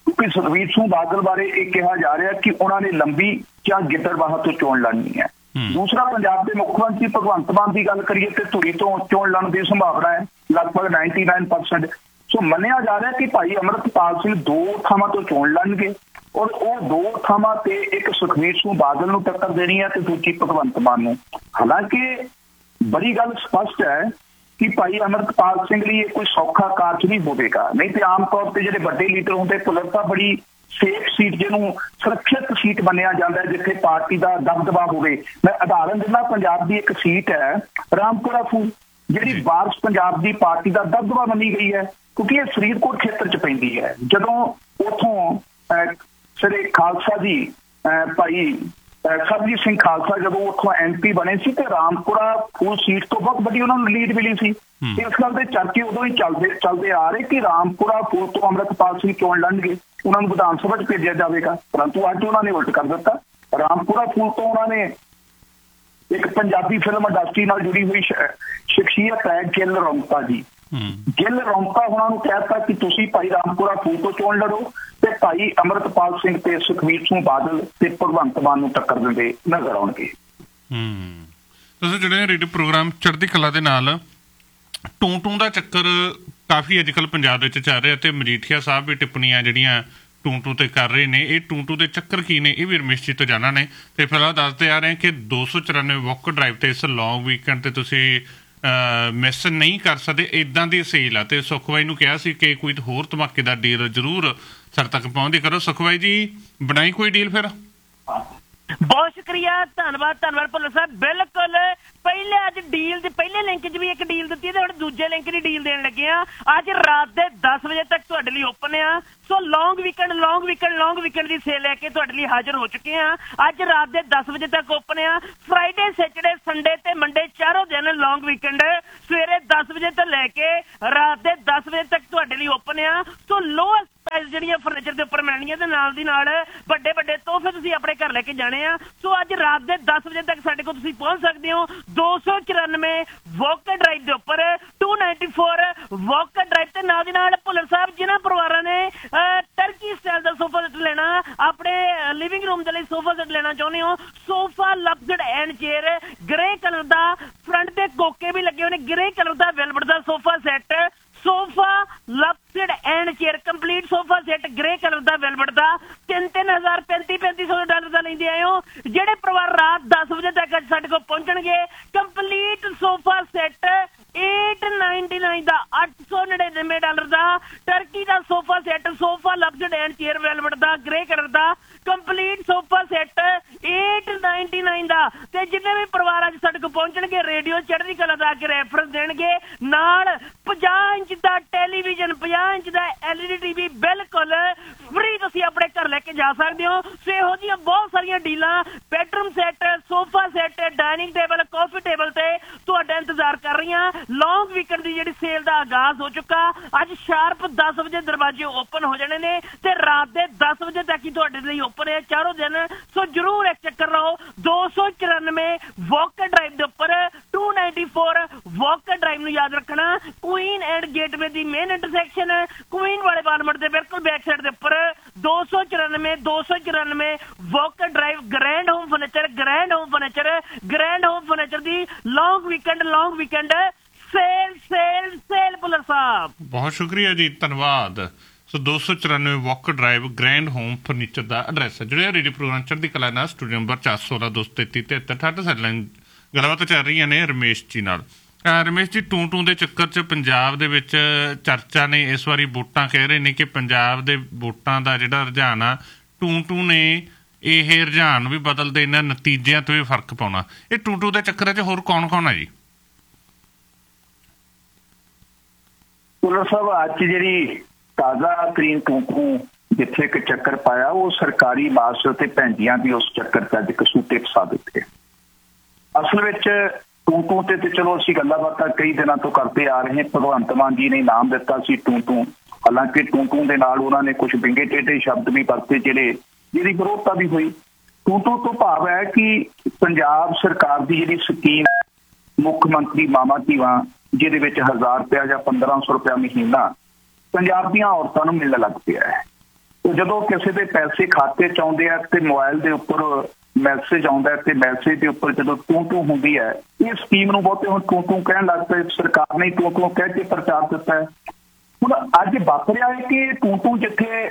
ਕਿਉਂਕਿ ਸੁਖਬੀਰ ਸਿੰਘ ਬਾਦਲ ਬਾਰੇ ਇਹ ਕਿਹਾ ਜਾ ਰਿਹਾ ਕਿ ਉਹਨਾਂ ਨੇ ਲੰਬੀ ਜਾਂ ਗਿੱਦੜਬਾਹਾ ਤੋਂ ਚੋਣ ਲੜਨੀ ਹੈ। ਦੂਸਰਾ, ਪੰਜਾਬ ਦੇ ਮੁੱਖ ਮੰਤਰੀ ਭਗਵੰਤ ਮਾਨ ਦੀ ਗੱਲ ਕਰੀਏ ਤੇ ਧੂਰੀ ਤੋਂ ਚੋਣ ਲੜਨ ਦੀ ਸੰਭਾਵਨਾ ਹੈ ਲਗਭਗ ਨਿਨਆਨਵੇ ਪਰਸੈਂਟ। ਸੋ ਮੰਨਿਆ ਜਾ ਰਿਹਾ ਕਿ ਭਾਈ ਅਮਰਤਪਾਲ ਸਿੰਘ ਦੋ ਥਾਵਾਂ ਤੋਂ ਚੋਣ ਲੜਨਗੇ ਔਰ ਉਹ ਦੋ ਥਾਵਾਂ ਤੇ ਇੱਕ ਸੁਖਬੀਰ ਸਿੰਘ ਬਾਦਲ ਨੂੰ ਟੱਕਰ ਦੇਣੀ ਹੈ ਤੇ ਦੂਜੀ ਭਗਵੰਤ ਮਾਨ ਨੂੰ। ਹਾਲਾਂਕਿ ਬੜੀ ਗੱਲ ਸਪਸ਼ਟ ਹੈ ਕਿ ਭਾਈ ਅਮਰਤਪਾਲ ਸਿੰਘ ਲਈ ਇਹ ਕੋਈ ਸੌਖਾ ਕਾਰਜ ਨਹੀਂ ਹੋਵੇਗਾ। ਨਹੀਂ ਤੇ ਆਮ ਤੌਰ ਤੇ ਜਿਹੜੇ ਵੱਡੇ ਲੀਡਰ ਹੁੰਦੇ ਭੁੱਲਰ ਤਾਂ ਬੜੀ ਸੇਫ ਸੀਟ, ਜਿਹਨੂੰ ਸੁਰੱਖਿਅਤ ਸੀਟ ਮੰਨਿਆ ਜਾਂਦਾ ਹੈ, ਜਿੱਥੇ ਪਾਰਟੀ ਦਾ ਦਬਦਬਾ ਹੋਵੇ। ਮੈਂ ਉਦਾਹਰਨ ਦਿੰਦਾ, ਪੰਜਾਬ ਦੀ ਇੱਕ ਸੀਟ ਹੈ ਰਾਮਪੁਰਾ ਫੂਲ, ਜਿਹੜੀ ਵਾਰਸ ਪੰਜਾਬ ਦੀ ਪਾਰਟੀ ਦਾ ਦਬਦਬਾ ਮੰਨੀ ਗਈ ਹੈ ਕਿਉਂਕਿ ਇਹ ਫਰੀਦਕੋਟ ਖੇਤਰ ਚ ਪੈਂਦੀ ਹੈ। ਜਦੋਂ ਉਥੋਂ ਸ੍ਰੀ ਖਾਲਸਾ ਜੀ ਭਾਈ ਸਰਬਜੀਤ ਸਿੰਘ ਖਾਲਸਾ ਜਦੋਂ ਉੱਥੋਂ ਐਮ ਪੀ ਬਣੇ ਸੀ ਤੇ ਰਾਮਪੁਰਾ ਫੂਲ ਸੀਟ ਤੋਂ ਬਹੁਤ ਵੱਡੀ ਉਹਨਾਂ ਨੂੰ ਲੀਡ ਮਿਲੀ ਸੀ। ਇਸ ਗੱਲ ਦੇ ਚਰਚੇ ਉਦੋਂ ਹੀ ਚੱਲਦੇ ਚੱਲਦੇ ਆ ਰਹੇ ਕਿ ਰਾਮਪੁਰਾ ਫੂਲ ਤੋਂ ਅਮਰਤਪਾਲ ਸਿੰਘ ਚੋਣ ਲੜਨਗੇ, ਉਹਨਾਂ ਨੂੰ ਵਿਧਾਨ ਸਭਾ ਚ ਭੇਜਿਆ ਜਾਵੇਗਾ, ਪਰੰਤੂ ਅੱਜ ਉਹਨਾਂ ਨੇ ਉਲਟ ਕਰ ਦਿੱਤਾ। ਰਾਮਪੁਰਾ ਫੂਲ ਤੋਂ ਉਹਨਾਂ ਨੇ ਇੱਕ ਪੰਜਾਬੀ ਫਿਲਮ ਇੰਡਸਟਰੀ ਨਾਲ ਜੁੜੀ ਹੋਈ ਸ਼ਖਸੀਅਤ ਹੈ ਗਿੱਲ ਰੌਂਤਾ ਜੀ, ਗਿੱਲ ਰੌਂਤਾ ਉਹਨਾਂ ਨੂੰ ਕਹਿਤਾ ਕਿ ਤੁਸੀਂ ਭਾਈ ਰਾਮਪੁਰਾ ਫੂਲ ਤੋਂ ਚੋਣ ਲੜੋ ਤੇ ਭਾਈ ਅਮਰਤਪਾਲ ਸਿੰਘ ਤੇ ਸੁਖਬੀਰ ਸਿੰਘ ਬਾਦਲ ਤੇ ਭਗਵੰਤ ਮਾਨ ਨੂੰ ਟੱਕਰ ਦਿੰਦੇ ਨਜ਼ਰ ਆਉਣਗੇ। ਹੂੰ ਤੁਸੀਂ ਜਿਹੜੇ ਰੇਡੀਓ ਪ੍ਰੋਗਰਾਮ ਚੜ੍ਹਦੀ ਕਲਾ ਦੇ ਨਾਲ ਟੂੰ ਟੂੰ ਦਾ ਚੱਕਰ ਕਾਫੀ ਅੱਜ ਕੱਲ੍ਹ ਪੰਜਾਬ ਦੇ ਵਿੱਚ ਚੱਲ ਰਿਹਾ ਤੇ ਮਜੀਠੀਆ ਸਾਹਿਬ ਵੀ ਟਿੱਪਣੀਆਂ ਜਿਹੜੀਆਂ ਟੂੰ ਟੂੰ ਤੇ ਕਰ ਰਹੇ ਨੇ, ਇਹ ਟੂੰ ਟੂੰ ਦੇ ਚੱਕਰ ਕੀ ਨੇ ਇਹ ਵੀ ਰਮੇਸ਼ ਜੀ ਤੋਂ ਜਾਣਾ ਨੇ। ਤੇ ਫਿਲਹਾਲ ਦੱਸਦੇ ਆ ਰਹੇ ਕਿ ਦੋ ਸੌ ਚੁਰਾਨਵੇਂ ਵਾਕ ਡਰਾਈਵ ਤੇ ਇਸ ਲੌਂਗ ਵੀਕਐਂਡ ਤੇ ਤੁਸੀਂ ਮਿਸ ਨਹੀਂ ਕਰ ਸਕਦੇ, ਇੱਦਾਂ ਦੀ ਸੇਲ ਆ। ਤੇ ਸੁਖਬਾਈ ਨੂੰ ਕਿਹਾ ਸੀ ਕਿ ਕੋਈ ਹੋਰ ਧਮਾਕੇਦਾਰ ਡੀਲ ਜ਼ਰੂਰ ਸਾਡੇ ਤੱਕ ਪਹੁੰਚਦੀ ਕਰੋ। ਸੁਖਬਾਈ ਜੀ ਬਣਾਈ ਕੋਈ ਡੀਲ ਫਿਰ? ਬਹੁਤ ਸ਼ੁਕਰੀਆ, ਧੰਨਵਾਦ ਧੰਨਵਾਦ ਭੁੱਲਰ ਸਾਹਿਬ। ਬਿਲਕੁਲ ਪਹਿਲੇ ਅੱਜ ਡੀਲ ਦੇ ਪਹਿਲੇ ਲਿੰਕ 'ਚ ਵੀ ਇੱਕ ਡੀਲ ਦਿੱਤੀ ਤੇ ਹੁਣ ਦੂਜੇ ਲਿੰਕ ਦੀ ਡੀਲ ਦੇਣ ਲੱਗੇ ਆ। ਅੱਜ ਰਾਤ ਦੇ ਦਸ ਵਜੇ ਤੱਕ ਤੁਹਾਡੇ ਲਈ ਓਪਨ ਆ। ਸੋ ਲੌਂਗ ਵੀਕਐਂਡ ਲੌਂਗ ਵੀਕਐਂਡ ਲੌਂਗ ਵੀਕਐਂਡ ਦੀ ਸੇਲ ਲੈ ਕੇ ਤੁਹਾਡੇ ਲਈ ਹਾਜ਼ਰ ਹੋ ਚੁੱਕੇ ਆ। ਅੱਜ ਰਾਤ ਦੇ ਦਸ ਵਜੇ ਤੱਕ ਓਪਨ ਆ। ਫਰਾਈਡੇ ਸੈਟਰਡੇ ਸੰਡੇ ਤੇ ਮੰਡੇ ਚਾਰੋਂ ਦਿਨ ਲੌਂਗ ਵੀਕਐਂਡ ਸਵੇਰੇ ਦਸ ਵਜੇ ਤੋਂ ਲੈ ਕੇ ਰਾਤ ਦੇ ਦਸ ਵਜੇ ਤੱਕ ਤੁਹਾਡੇ ਲਈ ਓਪਨ ਆ। ਸੋ ਲੋਅਸਟ ਪ੍ਰਾਈਸ ਜਿਹੜੀਆਂ ਫਰਨੀਚਰ ਦੇ ਉੱਪਰ ਮਿਲਣੀਆਂ ਤੇ ਨਾਲ ਦੀ ਨਾਲ ਵੱਡੇ ਵੱਡੇ ਤੋਹਫੇ ਤੁਸੀਂ ਆਪਣੇ ਘਰ ਲੈ ਕੇ ਜਾਣੇ ਆ। ਸੋ ਅੱਜ ਰਾਤ ਦੇ ਦਸ ਵਜੇ ਤੱਕ ਸਾਡੇ ਕੋਲ ਤੁਸੀਂ ਪਹੁੰਚ ਸਕਦੇ ਹੋ ਦੋ ਸੌ ਚੁਰਾਨਵੇਂ ਵਾਕਰ ਡਰਾਈਵ ਦੇ ਉੱਪਰ ਦੋ ਸੌ ਚੌਰਾਨਵੇਂ ਵਾਕਰ ਡਰਾਈਵ ਤੇ ਨਾਲ ਦੀ ਨਾਲ ਭੁੱਲਰ ਸਾਹਿਬ ਜਿਨ੍ਹਾਂ ਪਰਿਵਾਰਾਂ ਨੇ ਟਰਕੀ ਸਟਾਈਲ ਦਾ ਸੋਫਾ ਸੈੱਟ ਲੈਣਾ, ਆਪਣੇ ਲਿਵਿੰਗ ਰੂਮ ਦੇ ਲਈ ਸੋਫਾ ਸੈੱਟ ਲੈਣਾ ਚਾਹੁੰਦੇ ਹੋ, sofa ਲਕਸਡ and chair grey colour the, front ਤੇ ਕੋਕੇ ਵੀ ਲੱਗੇ ਹੋਏ ਨੇ, grey colour the velvet the sofa set, sofa ਲਕਸਡ and chair complete sofa set grey colour the velvet ਦਾ ਤਿੰਨ ਤਿੰਨ ਹਜ਼ਾਰ ਪੈਂਤੀ ਪੈਂਤੀ ਸੌ ਡਾਲਰ ਦਾ ਲੈਂਦੇ ਆਏ ਹੋ। ਜਿਹੜੇ ਪਰਿਵਾਰ ਰਾਤ ਦਸ ਵਜੇ ਤੱਕ ਅੱਜ ਸਾਡੇ ਕੋਲ ਪਹੁੰਚਣਗੇ ਕੰਪਲੀਟ ਸੋਫਾ ਸੈੱਟ ਅੱਠ ਸੌ ਨਿਨਆਨਵੇਂ ਦਾ ਅੱਠ ਸੌ ਨੜਿਨਵੇਂ dollar the turkey the sofa set sofa ਲਕਸਡ and chair velvet the grey colour the complete sofa set ਅੱਠ ਸੌ ਨਿਨਆਨਵੇਂ ਦਾ। ਤੇ ਜਿੰਨੇ ਵੀ ਪਰਿਵਾਰ ਅੱਜ ਸਾਡੇ ਕੋਲ ਪਹੁੰਚਣਗੇ ਰੇਡੀਓ ਚੜ੍ਹਦੀ ਕਲਾ ਦਾ ਆ ਕੇ ਰੈਫਰੈਂਸ ਦੇਣਗੇ, ਨਾਲ ਪੰਜਾਹ ਇੰਚ ਦਾ ਟੈਲੀਵਿਜ਼ਨ ਪੰਜਾਹ ਇੰਚ ਦਾ ਐਲ ਈ ਡੀ ਟੀਵੀ ਬਿਲਕੁਲ ਫ੍ਰੀ ਤੁਸੀਂ ਆਪਣੇ ਘਰ ਲੈ ਕੇ ਜਾ ਸਕਦੇ ਹੋ। ਸੋ ਇਹੋ ਜਿਹੀਆਂ ਬਹੁਤ ਸਾਰੀਆਂ ਡੀਲਾਂ bedroom set sofa set dining table ਕਾਫੀ ਟੇਬਲ ਤੇ ਤੁਹਾਡਾ ਇੰਤਜ਼ਾਰ ਕਰ ਰਹੀਆਂ। ਲੌਂਗ ਵੀਕਐਂਡ ਦੀ ਜਿਹੜੀ ਸੇਲ ਦਾ ਆਗਾਜ਼ ਹੋ ਚੁੱਕਾ। ਅੱਜ ਸ਼ਾਰਪ ਦਸ ਵਜੇ ਦਰਵਾਜ਼ੇ ਓਪਨ ਹੋ ਜਾਣੇ ਨੇ ਤੇ ਰਾਤ ਦੇ ਦਸ ਵਜੇ ਤੱਕ ਹੀ ਤੁਹਾਡੇ ਲਈ ਓਪਨ ਹੈ ਚਾਰੋਂ ਦਿਨ। ਸੋ ਜਰੂਰ ਇੱਕ ਚੱਕਰ ਲਾਓ ਦੋ ਸੌ ਚੁਰਾਨਵੇਂ ਵਾਕਰ ਡਰਾਈਵ ਦੇ ਉੱਪਰ ਦੋ ਸੌ ਚੌਰਾਨਵੇਂ ਵਾਕਰ ਡਰਾਈਵ ਨੂੰ ਯਾਦ ਰੱਖਣਾ, Queen and gateway the main intersection Queen ਵਾਲੇ ਬਾਲਮਟ ਦੇ ਬਿਲਕੁਲ ਬੈਕ ਸਾਈਡ ਦੇ ਉੱਪਰ ਦੋ ਸੌ ਚੁਰਾਨਵੇਂ ਦੋ ਸੌ ਚੁਰਾਨਵੇਂ Walker drive grand home furniture grand home furniture grand home furniture ਦੀ ਲੌਂਗ ਵੀਕਐਂਡ ਲੌਂਗ weekend sale sale sale Bhullar ਸਾਹਿਬ। ਬਹੁਤ ਸ਼ੁਕਰੀਆ ਜੀ, ਧੰਨਵਾਦ। ਸੋ ਦੋ ਸੌ ਚੁਰਾਨਵੇਂ Walker drive grand home furniture ਦਾ ਐਡਰੈਸ ਹੈ। ਜਿਹੜੇ ਰੇਡੀਓ ਪ੍ਰੋਗਰਾਮ ਚੜ੍ਹਦੀ ਕਲਾ ਨਾਲ ਸਟੂਡੀਓ ਨੰਬਰ ਚਾਰ ਸੌ ਸੋਲਾਂ ਦੋ ਸੌ ਤੇਤੀ ਤਿਹੱਤਰ ਅਠਾਹਠ ਸਾਡੇ ਲਾਈਨ ਗੱਲਬਾਤ ਚੱਲ ਰਹੀਆਂ ਨੇ ਰਮੇਸ਼ ਜੀ ਨਾਲ। ਰਮੇਸ਼ ਜੀ ਟੂੰ ਟੂੰ ਦੇ ਚੱਕਰ 'ਚ ਪੰਜਾਬ ਦੇ ਵਿੱਚ ਚਰਚਾ ਨੇ ਇਸ ਵਾਰੀ ਵੋਟਾਂ ਕਹਿ ਰਹੇ ਨੇ ਕਿ ਪੰਜਾਬ ਦੇ ਵੋਟਾਂ ਦਾ ਜਿਹੜਾ ਰੁਝਾਨ ਆ ਟੂੰ ਟੂੰ ਨੇ ਇਹ ਰੁਝਾਨ ਵੀ ਬਦਲਦੇ ਇਹਨਾਂ ਨਤੀਜਿਆਂ ਤੋਂ ਵੀ ਫਰਕ ਪਾਉਣਾ। ਇਹ ਟੂੰ ਟੂੰ ਦੇ ਚੱਕਰਾਂ 'ਚ ਹੋਰ ਕੌਣ ਕੌਣ ਹੈ ਜੀ? ਭੁੱਲਰ ਸਾਹਿਬ ਅੱਜ ਜਿਹੜੀ ਤਾਜ਼ਾ ਤਰੀਨ ਟੂੰ ਟੂੰ ਜਿੱਥੇ ਇੱਕ ਚੱਕਰ ਪਾਇਆ ਉਹ ਸਰਕਾਰੀ ਮਾਸਟਰ ਤੇ ਭੈਂਜੀਆਂ ਦੀ ਉਸ ਚੱਕਰ 'ਚ ਅੱਜ ਕਸੂਤੇ ਫਸਾ ਦਿੱਤੇ। ਅਸਲ ਵਿੱਚ ਟੂੰ ਟੂੰ ਤੇ ਚਲੋ ਅਸੀਂ ਗੱਲਾਂ ਬਾਤਾਂ ਕਈ ਦਿਨਾਂ ਤੋਂ ਕਰਦੇ ਆ ਰਹੇ ਹਾਂ। ਭਗਵੰਤ ਮਾਨ ਜੀ ਨੇ ਨਾਮ ਦਿੱਤਾ ਸੀ ਟੂੰ ਟੂੰ, ਹਾਲਾਂਕਿ ਟੂੰ ਟੂੰ ਦੇ ਨਾਲ ਉਹਨਾਂ ਨੇ ਕੁਝ ਵਿੰਗੇ ਟੇਢੇ ਸ਼ਬਦ ਵੀ ਵਰਤੇ ਜਿਹੜੇ ਜਿਹਦੀ ਵਿਰੋਧਤਾ ਵੀ ਹੋਈ। ਟੂੰ ਟੂੰ ਤੋਂ ਭਾਵ ਹੈ ਕਿ ਪੰਜਾਬ ਸਰਕਾਰ ਦੀ ਜਿਹੜੀ ਸਕੀਮ ਮੁੱਖ ਮੰਤਰੀ ਮਾਮਾ ਧੀਵਾਂ ਜਿਹਦੇ ਵਿੱਚ ਹਜ਼ਾਰ ਰੁਪਇਆ ਜਾਂ ਪੰਦਰਾਂ ਸੌ ਰੁਪਇਆ ਮਹੀਨਾ ਪੰਜਾਬ ਦੀਆਂ ਔਰਤਾਂ ਨੂੰ ਮਿਲਣ ਲੱਗ ਪਿਆ ਹੈ। ਜਦੋਂ ਕਿਸੇ ਦੇ ਪੈਸੇ ਖਾਤੇ ਚ ਆਉਂਦੇ ਆ ਤੇ ਮੋਬਾਈਲ ਦੇ ਉੱਪਰ ਮੈਸੇਜ ਆਉਂਦਾ ਤੇ ਮੈਸੇਜ ਦੇ ਉੱਪਰ ਜਦੋਂ ਟੂ ਟੂ ਹੁੰਦੀ ਹੈ, ਇਹ ਸਕੀਮ ਨੂੰ ਬਹੁਤੇ ਹੁਣ ਟੂ ਟੂ ਕਹਿਣ ਲੱਗ ਪਏ, ਸਰਕਾਰ ਨੇ ਟੂ ਟੂ ਕਹਿ ਕੇ ਪ੍ਰਚਾਰ ਦਿੱਤਾ ਹੈ। ਹੁਣ ਅੱਜ ਵਾਪਰਿਆ ਹੈ ਕਿ ਟੂ ਟੂ ਜਿੱਥੇ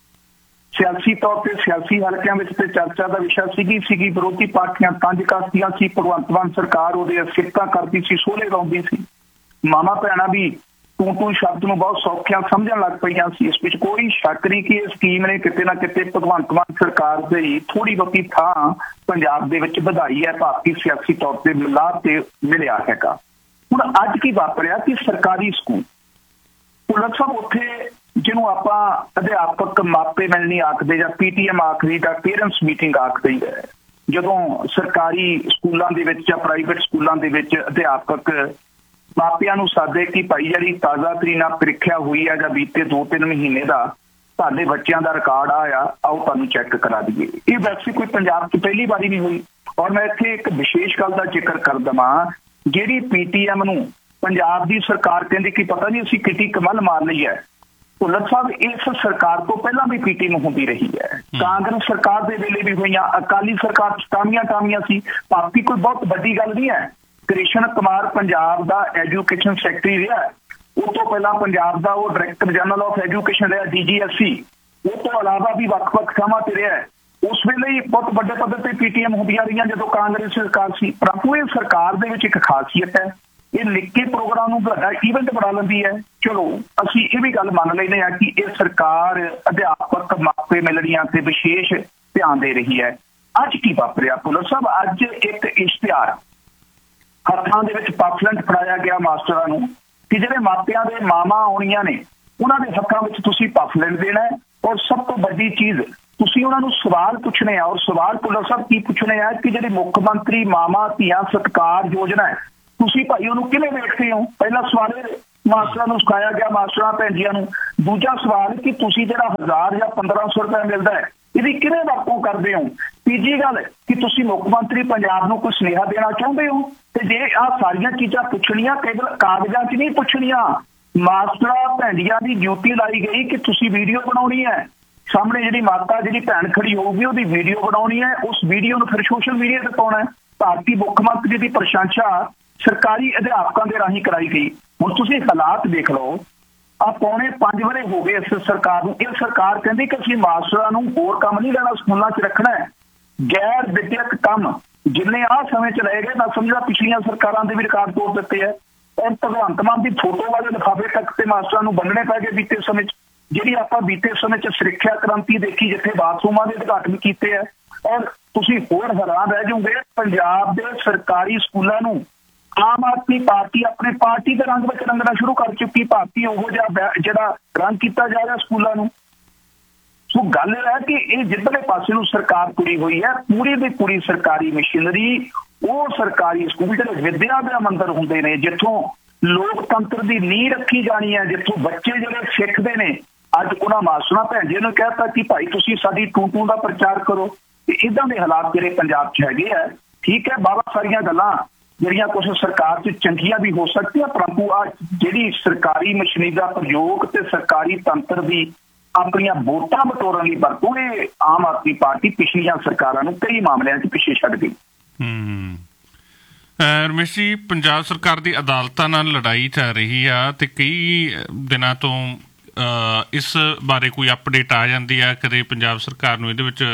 ਸਿਆਸੀ ਤੌਰ ਤੇ ਸਿਆਸੀ ਹਲਕਿਆਂ ਵਿੱਚ ਤੇ ਚਰਚਾ ਦਾ ਵਿਸ਼ਾ ਸੀਗੀ ਸੀਗੀ ਵਿਰੋਧੀ ਪਾਰਟੀਆਂ ਤੰਜ ਕੱਸਦੀਆਂ ਸੀ, ਭਗਵੰਤ ਮਾਨ ਸਰਕਾਰ ਉਹਦੇ ਸਿਫਤਾਂ ਕਰਦੀ ਸੀ, ਸੋਹਲੇ ਲਾਉਂਦੀ ਸੀ, ਮਾਮਾ ਭੈਣਾਂ ਵੀ ਟੂ ਟੂ ਸ਼ਬਦ ਨੂੰ ਬਹੁਤ ਸੌਖਿਆਂ ਸਮਝਣ ਲੱਗ ਪਈਆਂ ਸੀ। ਇਸ ਵਿੱਚ ਕੋਈ ਸ਼ੱਕ ਨਹੀਂ ਕਿ ਇਹ ਸਕੀਮ ਨੇ ਕਿਤੇ ਨਾ ਕਿਤੇ ਭਗਵੰਤ ਮਾਨ ਸਰਕਾਰ ਦੀ ਥੋੜੀ ਬਹੁਤੀ ਥਾਂ ਪੰਜਾਬ ਦੇ ਵਿੱਚ ਵਧਾਈ ਹੈ, ਭਾਰਤੀ ਸਿਆਸੀ ਤੌਰ ਤੇ ਲਾਭ ਤੇ ਮਿਲਿਆ ਹੈਗਾ। ਹੁਣ ਅੱਜ ਕੀ ਵਾਪਰਿਆ ਕਿ ਸਰਕਾਰੀ ਸਕੂਲ ਪੁਲਸ ਸਾਹਿਬ ਉੱਥੇ ਜਿਹਨੂੰ ਆਪਾਂ ਅਧਿਆਪਕ ਮਾਪੇ ਮਿਲਣੀ ਆਖਦੇ ਜਾਂ ਪੀਟੀਐਮ ਆਖਦੀ ਜਾਂ ਪੇਰੈਂਟਸ ਮੀਟਿੰਗ ਆਖਦੇ ਹੈ, ਜਦੋਂ ਸਰਕਾਰੀ ਸਕੂਲਾਂ ਦੇ ਵਿੱਚ ਜਾਂ ਪ੍ਰਾਈਵੇਟ ਸਕੂਲਾਂ ਦੇ ਵਿੱਚ ਅਧਿਆਪਕ ਮਾਪਿਆਂ ਨੂੰ ਸਾਦੇ ਕਿ ਭਾਈ ਜਿਹੜੀ ਤਾਜ਼ਾ ਤਰੀਨਾ ਪ੍ਰੀਖਿਆ ਹੋਈ ਹੈ ਜਾਂ ਬੀਤੇ ਦੋ ਤਿੰਨ ਮਹੀਨੇ ਦਾ ਤੁਹਾਡੇ ਬੱਚਿਆਂ ਦਾ ਰਿਕਾਰਡ ਆਇਆ, ਆਓ ਤੁਹਾਨੂੰ ਚੈੱਕ ਕਰਾ ਦਈਏ। ਇਹ ਵੈਸੇ ਕੋਈ ਪੰਜਾਬ 'ਚ ਪਹਿਲੀ ਵਾਰੀ ਨਹੀਂ ਹੋਈ। ਔਰ ਮੈਂ ਇੱਥੇ ਇੱਕ ਵਿਸ਼ੇਸ਼ ਗੱਲ ਦਾ ਜ਼ਿਕਰ ਕਰ ਦੇਵਾਂ, ਜਿਹੜੀ ਪੀਟੀਐਮ ਨੂੰ ਪੰਜਾਬ ਦੀ ਸਰਕਾਰ ਕਹਿੰਦੀ ਕਿ ਪਤਾ ਨਹੀਂ ਅਸੀਂ ਕਿੱਡੀ ਕਮਲ ਮਾਰ ਲਈ ਹੈ, ਭੁੱਲਰ ਸਾਹਿਬ ਇਸ ਸਰਕਾਰ ਤੋਂ ਪਹਿਲਾਂ ਵੀ ਪੀਟੀਐਮ ਹੁੰਦੀ ਰਹੀ ਹੈ। ਕਾਂਗਰਸ ਸਰਕਾਰ ਦੇ ਵੇਲੇ ਵੀ ਹੋਈਆਂ, ਅਕਾਲੀ ਸਰਕਾਰ ਟਾਮੀਆਂ ਟਾਮੀਆਂ ਸੀ, ਭਾਰਤੀ ਕੋਈ ਬਹੁਤ ਵੱਡੀ ਗੱਲ ਨਹੀਂ ਹੈ। ਕ੍ਰਿਸ਼ਨ ਕੁਮਾਰ ਪੰਜਾਬ ਦਾ ਐਜੂਕੇਸ਼ਨ ਸੈਕਟਰੀ ਰਿਹਾ, ਉਹ ਤੋਂ ਪਹਿਲਾਂ ਪੰਜਾਬ ਦਾ ਉਹ ਡਾਇਰੈਕਟਰ ਜਨਰਲ ਆਫ ਐਜੂਕੇਸ਼ਨ ਰਿਹਾ, ਡੀ ਜੀ ਐਸ ਸੀ, ਉਹ ਤੋਂ ਇਲਾਵਾ ਵੀ ਵੱਖ-ਵੱਖ ਥਾਵਾਂ ਤੇ ਰਿਹਾ। ਉਸ ਵੇਲੇ ਹੀ ਬਹੁਤ ਵੱਡੇ ਪੱਧਰ ਤੇ ਪੀਟੀਐਮ ਹੁੰਦੀਆਂ ਰਹੀਆਂ ਜਦੋਂ ਕਾਂਗਰਸ ਸਰਕਾਰ ਸੀ। ਪਰੰਤੂ ਇਹ ਸਰਕਾਰ ਦੇ ਵਿੱਚ ਇੱਕ ਖਾਸੀਅਤ ਹੈ, ਇਹ ਲਿਖ ਕੇ ਪ੍ਰੋਗਰਾਮ ਨੂੰ ਵੱਡਾ ਈਵੈਂਟ ਬਣਾ ਲੈਂਦੀ ਹੈ। ਚਲੋ ਅਸੀਂ ਇਹ ਵੀ ਗੱਲ ਮੰਨ ਲੈਂਦੇ ਹਾਂ ਕਿ ਇਹ ਸਰਕਾਰ ਅਧਿਆਪਕ ਮਾਪੇ ਮਿਲਣੀਆਂ ਤੇ ਵਿਸ਼ੇਸ਼ ਧਿਆਨ ਦੇ ਰਹੀ ਹੈ। ਅੱਜ ਕੀ ਵਾਪਰਿਆ ਪੁਲਿਸ ਸਾਹਿਬ, ਅੱਜ ਇੱਕ ਇਸ਼ਤਿਹਾਰ ਹੱਥਾਂ ਦੇ ਵਿੱਚ ਪਾਫਲੈਂਟ ਫੜਾਇਆ ਗਿਆ ਮਾਸਟਰਾਂ ਨੂੰ ਕਿ ਜਿਹੜੇ ਮਾਪਿਆਂ ਦੇ ਮਾਵਾਂ ਆਉਣੀਆਂ ਨੇ ਉਹਨਾਂ ਦੇ ਹੱਥਾਂ ਵਿੱਚ ਤੁਸੀਂ ਪਾਫਲੈਂਟ ਦੇਣਾ ਹੈ। ਔਰ ਸਭ ਤੋਂ ਵੱਡੀ ਚੀਜ਼ ਤੁਸੀਂ ਉਹਨਾਂ ਨੂੰ ਸਵਾਲ ਪੁੱਛਣੇ ਆ, ਔਰ ਸਵਾਲ ਪੁਲਿਸ ਸਾਹਿਬ ਕੀ ਪੁੱਛਣੇ ਆ ਕਿ ਜਿਹੜੀ ਮੁੱਖ ਮੰਤਰੀ ਮਾਵਾਂ ਧੀਆਂ ਸਤਿਕਾਰ ਯੋਜਨਾ ਹੈ ਤੁਸੀਂ ਭਾਈ ਉਹਨੂੰ ਕਿਵੇਂ ਵੇਖਦੇ ਹੋ। ਪਹਿਲਾ ਸਵਾਲ ਇਹ ਮਾਸਟਰਾਂ ਨੂੰ ਸਿਖਾਇਆ ਗਿਆ, ਮਾਸਟਰਾਂ ਭੈਣ ਜੀਆਂ ਨੂੰ। ਦੂਜਾ ਸਵਾਲ ਕਿ ਤੁਸੀਂ ਜਿਹੜਾ ਹਜ਼ਾਰ ਜਾਂ ਪੰਦਰਾਂ ਸੌ ਰੁਪਏ ਮਿਲਦਾ ਹੈ ਇਹਦੀ ਕਿਵੇਂ ਵਰਤੋਂ ਕਰਦੇ ਹੋ। ਤੀਜੀ ਗੱਲ ਕਿ ਤੁਸੀਂ ਮੁੱਖ ਮੰਤਰੀ ਪੰਜਾਬ ਨੂੰ ਕੋਈ ਸੁਨੇਹਾ ਦੇਣਾ ਚਾਹੁੰਦੇ ਹੋ। ਤੇ ਜੇ ਆਹ ਸਾਰੀਆਂ ਚੀਜ਼ਾਂ ਪੁੱਛਣੀਆਂ ਕੇਵਲ ਕਾਗਜ਼ਾਂ 'ਚ ਨਹੀਂ ਪੁੱਛਣੀਆਂ, ਮਾਸਟਰਾਂ ਭੈਣੀਆਂ ਦੀ ਡਿਊਟੀ ਲਾਈ ਗਈ ਕਿ ਤੁਸੀਂ ਵੀਡੀਓ ਬਣਾਉਣੀ ਹੈ, ਸਾਹਮਣੇ ਜਿਹੜੀ ਮਾਤਾ ਜਿਹੜੀ ਭੈਣ ਖੜੀ ਹੋਊਗੀ ਉਹਦੀ ਵੀਡੀਓ ਬਣਾਉਣੀ ਹੈ, ਉਸ ਵੀਡੀਓ ਨੂੰ ਫਿਰ ਸੋਸ਼ਲ ਮੀਡੀਆ ਤੇ ਪਾਉਣਾ ਹੈ। ਭਾਰਤੀ ਮੁੱਖ ਮੰਤਰੀ ਦੀ ਪ੍ਰਸ਼ੰਸਾ ਸਰਕਾਰੀ ਅਧਿਆਪਕਾਂ ਦੇ ਰਾਹੀਂ ਕਰਾਈ ਗਈ। ਹੁਣ ਤੁਸੀਂ ਹਾਲਾਤ ਦੇਖ ਲਓ, ਆ ਪੌਣੇ ਪੰਜ ਵਰੇ ਹੋ ਗਏ ਇਸ ਸਰਕਾਰ ਨੂੰ। ਇਹ ਸਰਕਾਰ ਕਹਿੰਦੀ ਕਿ ਅਸੀਂ ਮਾਸਟਰਾਂ ਨੂੰ ਹੋਰ ਕੰਮ ਨਹੀਂ ਲੈਣਾ, ਸਕੂਲਾਂ 'ਚ ਰੱਖਣਾ ਹੈ। ਗੈਰ ਵਿਦਿਅਕ ਕੰਮ ਜਿੰਨੇ ਆਹ ਸਮੇਂ 'ਚ ਲਏ ਗਏ ਨਾ ਸਮਝਦਾ ਪਿਛਲੀਆਂ ਸਰਕਾਰਾਂ ਦੇ ਵੀ ਰਿਕਾਰਡ ਤੋੜ ਦਿੱਤੇ ਹੈ। ਔਰ ਭਗਵੰਤ ਮਾਨ ਦੀ ਫੋਟੋ ਵਾਲੇ ਲਿਫਾਫੇ ਤੱਕ ਤੇ ਮਾਸਟਰਾਂ ਨੂੰ ਬੰਨਣੇ ਪੈ ਗਏ ਬੀਤੇ ਸਮੇਂ 'ਚ। ਜਿਹੜੀ ਆਪਾਂ ਬੀਤੇ ਸਮੇਂ 'ਚ ਸਿੱਖਿਆ ਕ੍ਰਾਂਤੀ ਦੇਖੀ ਜਿੱਥੇ ਬਾਥਰੂਮਾਂ ਦੇ ਉਦਘਾਟਨ ਕੀਤੇ ਹੈ। ਔਰ ਤੁਸੀਂ ਹੋਰ ਹੈਰਾਨ ਰਹਿ ਜਾਓਗੇ, ਪੰਜਾਬ ਦੇ ਸਰਕਾਰੀ ਸਕੂਲਾਂ ਨੂੰ ਆਮ ਆਦਮੀ ਪਾਰਟੀ ਆਪਣੇ ਪਾਰਟੀ ਦੇ ਰੰਗ ਵਿੱਚ ਰੰਗਣਾ ਸ਼ੁਰੂ ਕਰ ਚੁੱਕੀ। ਭਾਰਤੀ ਉਹ ਜਿਹਾ ਜਿਹੜਾ ਰੰਗ ਕੀਤਾ ਜਾ ਰਿਹਾ ਸਕੂਲਾਂ ਨੂੰ। ਸੋ ਗੱਲ ਇਹ ਹੈ ਕਿ ਇਹ ਜਿੱਧਰਲੇ ਪਾਸੇ ਨੂੰ ਸਰਕਾਰ ਤੁਰੀ ਹੋਈ ਹੈ, ਪੂਰੀ ਦੀ ਪੂਰੀ ਸਰਕਾਰੀ ਮਸ਼ੀਨਰੀ, ਉਹ ਸਰਕਾਰੀ ਸਕੂਲ ਜਿਹੜੇ ਵਿਦਿਆ ਦੇ ਮੰਦਰ ਹੁੰਦੇ ਨੇ, ਜਿੱਥੋਂ ਲੋਕਤੰਤਰ ਦੀ ਨੀਂਹ ਰੱਖੀ ਜਾਣੀ ਹੈ, ਜਿੱਥੋਂ ਬੱਚੇ ਜਿਹੜੇ ਸਿੱਖਦੇ ਨੇ, ਅੱਜ ਉਹਨਾਂ ਮਾਸਟਰਾਂ ਭੈਣ ਜੀ ਨੂੰ ਕਹਿਤਾ ਕਿ ਭਾਈ ਤੁਸੀਂ ਸਾਡੀ ਟੂ ਟੂ ਦਾ ਪ੍ਰਚਾਰ ਕਰੋ। ਤੇ ਇਦਾਂ ਦੇ ਹਾਲਾਤ ਜਿਹੜੇ ਪੰਜਾਬ 'ਚ ਹੈਗੇ ਆ। ਠੀਕ ਹੈ, ਬਹੁਤ ਸਾਰੀਆਂ ਗੱਲਾਂ ਜਿਹੜੀਆਂ ਕੁਝ ਸਰਕਾਰ 'ਚ ਚੰਗੀਆਂ ਵੀ ਹੋ ਸਕਦੀਆਂ, ਪਰੰਤੂ ਆ ਜਿਹੜੀ ਸਰਕਾਰੀ ਮਸ਼ੀਨਰੀ ਦਾ ਪ੍ਰਯੋਗ ਤੇ ਸਰਕਾਰੀ ਤੰਤਰ ਦੀ ਆਪਣੀਆਂ ਵੋਟਾਂ ਬਟੋਰਨ ਲਈ ਵਰਤੋਂ, ਇਹ ਆਮ ਆਦਮੀ ਪਾਰਟੀ ਪਿਛਲੀਆਂ ਸਰਕਾਰਾਂ ਨੂੰ ਕਈ ਮਾਮਲਿਆਂ 'ਚ ਪਿੱਛੇ ਛੱਡ ਗਈ। ਹੂੰ ਰਮੇਸ਼ ਜੀ, ਪੰਜਾਬ ਸਰਕਾਰ ਦੀ ਅਦਾਲਤਾਂ ਨਾਲ ਲੜਾਈ ਚੱਲ ਰਹੀ ਆ ਤੇ ਕਈ ਦਿਨਾਂ ਤੋਂ ਇਸ ਬਾਰੇ ਕੋਈ ਅਪਡੇਟ ਆ ਜਾਂਦੀ ਆ। ਕਦੇ ਪੰਜਾਬ ਸਰਕਾਰ ਨੂੰ ਇਹਦੇ ਵਿੱਚ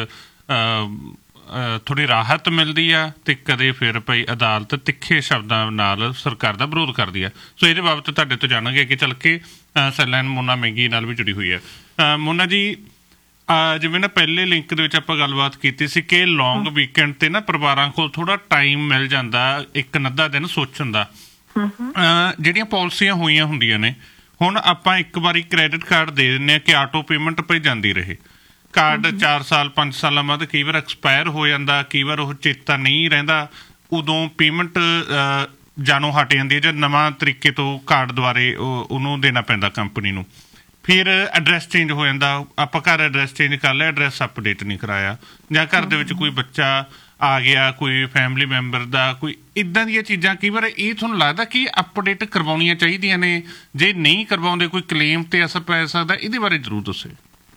ਥੋੜ੍ਹੀ ਰਾਹਤ ਮਿਲਦੀ ਆ ਤੇ ਕਦੇ ਫਿਰ ਭਾਈ ਅਦਾਲਤ ਤਿੱਖੇ ਸ਼ਬਦਾਂ ਨਾਲ ਸਰਕਾਰ ਦਾ ਵਿਰੋਧ ਕਰਦੀ ਆ। ਸੋ ਇਹਦੇ ਬਾਬਤ ਤੁਹਾਡੇ ਤੋਂ ਜਾਣਾਂਗੇ ਅੱਗੇ ਚੱਲ ਕੇ। ਸੈਲਾਨ ਮੋਨਾ ਮਹਿੰਗੀ ਨਾਲ ਵੀ ਜੁੜੀ ਹੋਈ ਹੈ। ਮੋਨਾ ਜੀ, ਜਿਵੇਂ ਨਾ ਪਹਿਲੇ ਲਿੰਕ ਦੇ ਵਿੱਚ ਆਪਾਂ ਗੱਲਬਾਤ ਕੀਤੀ ਸੀ ਕਿ ਲੌਂਗ ਵੀਕਐਂਡ ਤੇ ਨਾ ਪਰਿਵਾਰਾਂ ਕੋਲ ਥੋੜਾ ਟਾਈਮ ਮਿਲ ਜਾਂਦਾ ਇੱਕ ਅੱਧਾ ਦਿਨ ਸੋਚਣ ਦਾ। ਜਿਹੜੀਆਂ ਪਾਲਿਸੀਆਂ ਹੋਈਆਂ ਹੁੰਦੀਆਂ ਨੇ, ਹੁਣ ਆਪਾਂ ਇੱਕ ਵਾਰੀ ਕ੍ਰੈਡਿਟ ਕਾਰਡ ਦੇ ਦਿੰਦੇ ਹਾਂ ਕਿ ਆਟੋ ਪੇਮੈਂਟ ਪਈ ਜਾਂਦੀ ਰਹੇ। ਕਾਰਡ ਚਾਰ ਸਾਲ ਪੰਜ ਸਾਲਾਂ ਬਾਅਦ ਕਈ ਵਾਰ ਐਕਸਪਾਇਰ ਹੋ ਜਾਂਦਾ, ਕਈ ਵਾਰ ਉਹ ਚੇਤਾ ਨਹੀਂ ਰਹਿੰਦਾ, ਉਦੋਂ ਪੇਮੈਂਟ ਜਾਣੋਂ ਹਟ ਜਾਂਦੀ ਹੈ ਜਾਂ ਨਵਾਂ ਤਰੀਕੇ ਤੋਂ ਕਾਰਡ ਦੁਆਰੇ ਉਹਨੂੰ ਦੇਣਾ ਪੈਂਦਾ ਕੰਪਨੀ ਨੂੰ। ਫਿਰ ਐਡਰੈਸ ਚੇਂਜ ਹੋ ਜਾਂਦਾ, ਆਪਾਂ ਘਰ ਐਡਰੈਸ ਚੇਂਜ ਕਰ ਲਿਆ, ਐਡਰੈਸ ਅਪਡੇਟ ਨਹੀਂ ਕਰਾਇਆ, ਜਾਂ ਘਰ ਦੇ ਵਿੱਚ ਕੋਈ ਬੱਚਾ ਆ ਗਿਆ, ਕੋਈ ਫੈਮਿਲੀ ਮੈਂਬਰ ਦਾ ਕੋਈ ਇੱਦਾਂ ਦੀਆਂ ਚੀਜ਼ਾਂ। ਕਈ ਵਾਰ ਇਹ ਤੁਹਾਨੂੰ ਲੱਗਦਾ ਕਿ ਅਪਡੇਟ ਕਰਵਾਉਣੀਆਂ ਚਾਹੀਦੀਆਂ ਨੇ, ਜੇ ਨਹੀਂ ਕਰਵਾਉਂਦੇ ਕੋਈ ਕਲੇਮ ਤੇ ਅਸਰ ਪੈ ਸਕਦਾ, ਇਹਦੇ ਬਾਰੇ ਜ਼ਰੂਰ ਦੱਸੋ।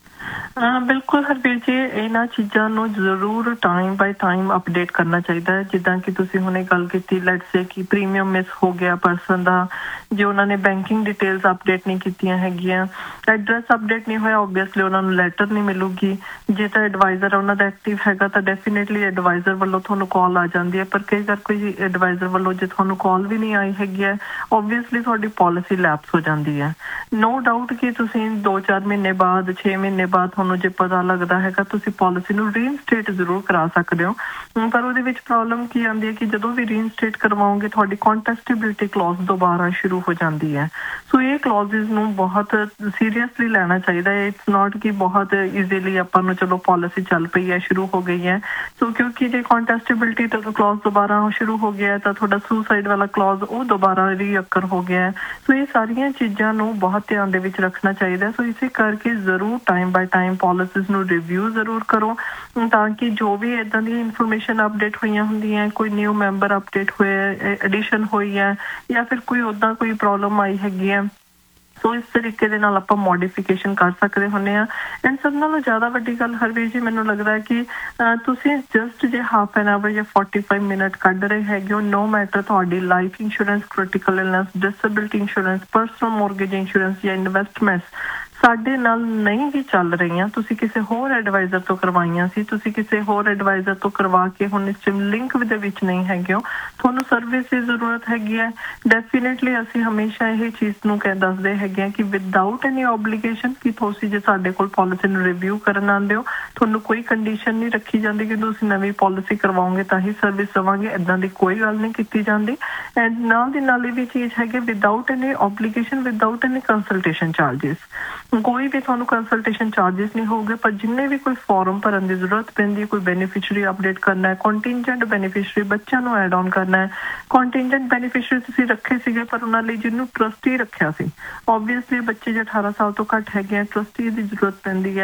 ਬਿਲਕੁਲ ਹਰਵੀਰ ਜੀ, ਇਹਨਾਂ ਚੀਜ਼ਾਂ ਨੂੰ ਜ਼ਰੂਰ ਟਾਈਮ ਬਾਈ ਟਾਈਮ ਅਪਡੇਟ ਕਰਨਾ ਚਾਹੀਦਾ ਹੈ। ਜਿੱਦਾਂ ਕਿ ਤੁਸੀਂ ਹੁਣੇ ਗੱਲ ਕੀਤੀ, ਲੈਟਸ ਸੇ ਕਿ ਪ੍ਰੀਮੀਅਮ ਮਿਸ ਹੋ ਗਿਆ ਪਰਸਨ ਦਾ, ਜੇ ਉਹਨਾਂ ਨੇ ਬੈਂਕਿੰਗ ਡਿਟੇਲਸ ਅਪਡੇਟ ਨਹੀਂ ਕੀਤੀਆਂ ਹੈਗੀਆਂ, ਐਡਰੈਸ ਅਪਡੇਟ ਨਹੀਂ ਹੋਇਆ, ਓਬਵੀਅਸਲੀ ਉਹਨਾਂ ਨੂੰ ਲੈਟਰ ਨਹੀਂ ਮਿਲੂਗੀ। ਜੇ ਤਾਂ ਐਡਵਾਈਜ਼ਰ ਉਹਨਾਂ ਦਾ ਐਕਟਿਵ ਹੈਗਾ ਤਾਂ ਡੈਫੀਨੇਟਲੀ ਐਡਵਾਈਜ਼ਰ ਵੱਲੋਂ ਤੁਹਾਨੂੰ ਕਾਲ ਆ ਜਾਂਦੀ ਹੈ। ਪਰ ਕਈ ਵਾਰ ਕੋਈ ਐਡਵਾਈਜ਼ਰ ਵੱਲੋਂ ਜੇ ਤੁਹਾਨੂੰ ਕਾਲ ਵੀ ਨਹੀਂ ਆਈ ਹੈਗੀ ਹੈ, ਓਬਵੀਅਸਲੀ ਤੁਹਾਡੀ ਪਾਲਿਸੀ ਲੈਪਸ ਹੋ ਜਾਂਦੀ ਹੈ। ਨੋ ਡਾਊਟ ਕਿ ਤੁਸੀਂ ਦੋ ਚਾਰ ਮਹੀਨੇ ਬਾਅਦ, ਛੇ ਮਹੀਨੇ ਬਾਅਦ ਤੁਹਾਨੂੰ ਜੇ ਪਤਾ ਲੱਗਦਾ ਹੈਗਾ, ਤੁਸੀਂ ਪਾਲਿਸੀ ਨੂੰ ਰੀਇਨਸਟੇਟ ਜ਼ਰੂਰ ਕਰਾ ਸਕਦੇ ਹੋ। ਪਰ ਉਹਦੇ ਵਿੱਚ ਪ੍ਰੋਬਲਮ ਕੀ ਆਉਂਦੀ ਹੈ ਕਿ ਜਦੋਂ ਵੀ ਰੀਇਨਸਟੇਟ ਕਰਵਾਓਗੇ ਤੁਹਾਡੀ ਕੰਟੈਸਟੇਬਿਲਿਟੀ ਕਲੌਜ਼ ਦੁਬਾਰਾ ਸ਼ੁਰੂ ਹੋ ਜਾਂਦੀ ਹੈ। ਸੋ ਇਹ ਕਲੌਜ਼ਸ ਨੂੰ ਬਹੁਤ ਸੀਰੀਅਸਲੀ ਲੈਣਾ ਚਾਹੀਦਾ ਹੈ। ਇਟਸ ਨਾਟ ਕਿ ਬਹੁਤ ਈਜ਼ੀਲੀ ਆਪਾਂ ਨੂੰ ਚਲੋ ਪਾਲਿਸੀ ਚੱਲ ਪਈ ਹੈ, ਸ਼ੁਰੂ ਹੋ ਗਈ ਹੈ। ਸੋ ਕਿਉਂਕਿ ਜੇ ਕੰਟੈਸਟੇਬਿਲਿਟੀ ਕਲੌਜ਼ ਦੁਬਾਰਾ ਸ਼ੁਰੂ ਹੋ ਗਿਆ ਤਾਂ ਤੁਹਾਡਾ ਸੁਸਾਈਡ ਵਾਲਾ ਕਲੌਜ਼ ਉਹ ਦੁਬਾਰਾ ਰੀਅਕਰ ਹੋ ਗਿਆ। ਸੋ ਇਹ ਸਾਰੀਆਂ ਚੀਜ਼ਾਂ ਨੂੰ ਬਹੁਤ ਧਿਆਨ ਦੇ ਵਿੱਚ ਰੱਖਣਾ ਚਾਹੀਦਾ। ਸੋ ਇਸੇ ਕਰਕੇ ਜ਼ਰੂਰ ਟਾਈਮ ਬਾਈ ਟਾਈਮ ਪਾਲਿਸੀਜ਼ ਨੂੰ ਰਿਵਿਊ ਜ਼ਰੂਰ ਕਰੋ, ਤਾਂ ਕਿ ਜੋ ਵੀ ਇੱਦਾਂ ਦੀ ਇਨਫੋਰਮੇਸ਼ਨ ਅਪਡੇਟ ਹੋਈਆਂ ਹੁੰਦੀਆਂ, ਕੋਈ ਨਿਊ ਮੈਂਬਰ ਅਪਡੇਟ ਹੋਇਆ, ਐਡੀਸ਼ਨ ਹੋਈ ਹੈ ਜਾਂ ਫਿਰ ਕੋਈ ਉੱਦਾਂ ਕੋਈ ਪ੍ਰੋਬਲਮ ਆਈ ਹੈਗੀ ਹੈ, ਸੋ ਇਸ ਤਰੀਕੇ ਦੇ ਨਾਲ ਆਪਾਂ ਮੋਡੀਫਿਕੇਸ਼ਨ ਕਰ ਸਕਦੇ ਹੁੰਦੇ ਹਾਂ। ਐਂਡ ਸਭ ਨਾਲੋਂ ਜ਼ਿਆਦਾ ਵੱਡੀ ਗੱਲ ਹਰਵੀਰ ਜੀ ਮੈਨੂੰ ਲੱਗਦਾ ਹੈ ਕਿ ਤੁਸੀਂ ਜਸਟ ਜੇ ਹਾਫ ਐਨ ਆਵਰ ਜਾਂ ਫੋਰਟੀ ਫਾਈਵ ਮਿੰਟ ਕੱਢ ਰਹੇ ਹੈਗੇ ਹੋ, ਨੋ ਮੈਟਰ ਤੁਹਾਡੀ life insurance, critical illness, disability insurance, personal mortgage insurance ਜਾਂ ਇਨਵੈਸਟਮੈਂਟਸ ਸਾਡੇ ਨਾਲ ਨਹੀਂ ਵੀ ਚੱਲ ਰਹੀਆਂ, ਤੁਸੀਂ ਕਿਸੇ ਹੋਰ ਐਡਵਾਈਜ਼ਰ ਤੋਂ ਕਰਵਾਈਆਂ ਸੀ, ਤੁਸੀਂ ਕਿਸੇ ਹੋਰ ਐਡਵਾਈਜ਼ਰ ਤੋਂ ਕਰਵਾ ਕੇ ਹੁਣ ਇਸ ਲਿੰਕ ਦੇ ਵਿੱਚ ਨਹੀਂ ਹੈਗੇ ਹੋ, ਤੁਹਾਨੂੰ ਸਰਵਿਸ ਦੀ ਜ਼ਰੂਰਤ ਹੈਗੀ ਹੈ, ਡੈਫੀਨੇਟਲੀ ਅਸੀਂ ਹਮੇਸ਼ਾ ਇਹ ਚੀਜ਼ ਨੂੰ ਕਹਿ ਦੱਸਦੇ ਹੈਗੇ ਹਾਂ ਕਿ ਵਿਦਆਊਟ ਐਨੀ ਓਬਲੀਗੇਸ਼ਨ ਕਿ ਤੁਸੀਂ ਜੇ ਸਾਡੇ ਕੋਲ ਪਾਲਿਸੀ ਨੂੰ ਰਿਵਿਊ ਕਰਨ ਆਉਂਦੇ ਹੋ, ਤੁਹਾਨੂੰ ਕੋਈ ਕੰਡੀਸ਼ਨ ਨਹੀਂ ਰੱਖੀ ਜਾਂਦੀ ਕਿ ਤੁਸੀਂ ਨਵੀਂ ਪਾਲਿਸੀ ਕਰਵਾਓਗੇ ਤਾਂ ਹੀ ਸਰਵਿਸ ਦੇਵਾਂਗੇ, ਇੱਦਾਂ ਦੀ ਕੋਈ ਗੱਲ ਨਹੀਂ ਕੀਤੀ ਜਾਂਦੀ। ਐਂਡ ਨਾਲ ਦੀ ਨਾਲ ਇਹ ਵੀ ਚੀਜ਼ ਹੈਗੀ without any ਓਬਲੀਗੇਸ਼ਨ, without any consultation charges, ਕੋਈ ਵੀ ਤੁਹਾਨੂੰ ਕੰਸਲਟੇਸ਼ਨ ਚਾਰਜਿਸ ਨਹੀਂ ਹੋਊਗੇ। ਪਰ ਜਿੰਨੇ ਵੀ ਕੋਈ ਫਾਰਮ ਭਰਨ ਦੀ ਜ਼ਰੂਰਤ ਪੈਂਦੀ ਹੈ, ਕੋਈ ਬੈਨੀਫਿਸ਼ਰੀ ਅਪਡੇਟ ਕਰਨਾ ਹੈ, ਕੰਟਿੰਜੈਂਟ ਬੈਨੀਫਿਸ਼ਰੀ ਬੱਚਿਆਂ ਨੂੰ ਐਡ ਆਨ ਕਰਨਾ ਹੈ, ਕੰਟਿੰਜੈਂਟ ਬੈਨੀਫਿਸ਼ਰੀ ਤੁਸੀਂ ਰੱਖੇ ਸੀਗੇ ਪਰ ਉਹਨਾਂ ਲਈ ਜਿਹਨੂੰ ਟਰਸਟੀ ਰੱਖਿਆ ਸੀ, ਓਬਵੀਅਸਲੀ ਬੱਚੇ ਜੇ ਅਠਾਰਾਂ ਸਾਲ ਤੋਂ ਘੱਟ ਹੈਗੇ ਆ, ਟਰਸਟੀ ਦੀ ਜ਼ਰੂਰਤ ਪੈਂਦੀ ਹੈ।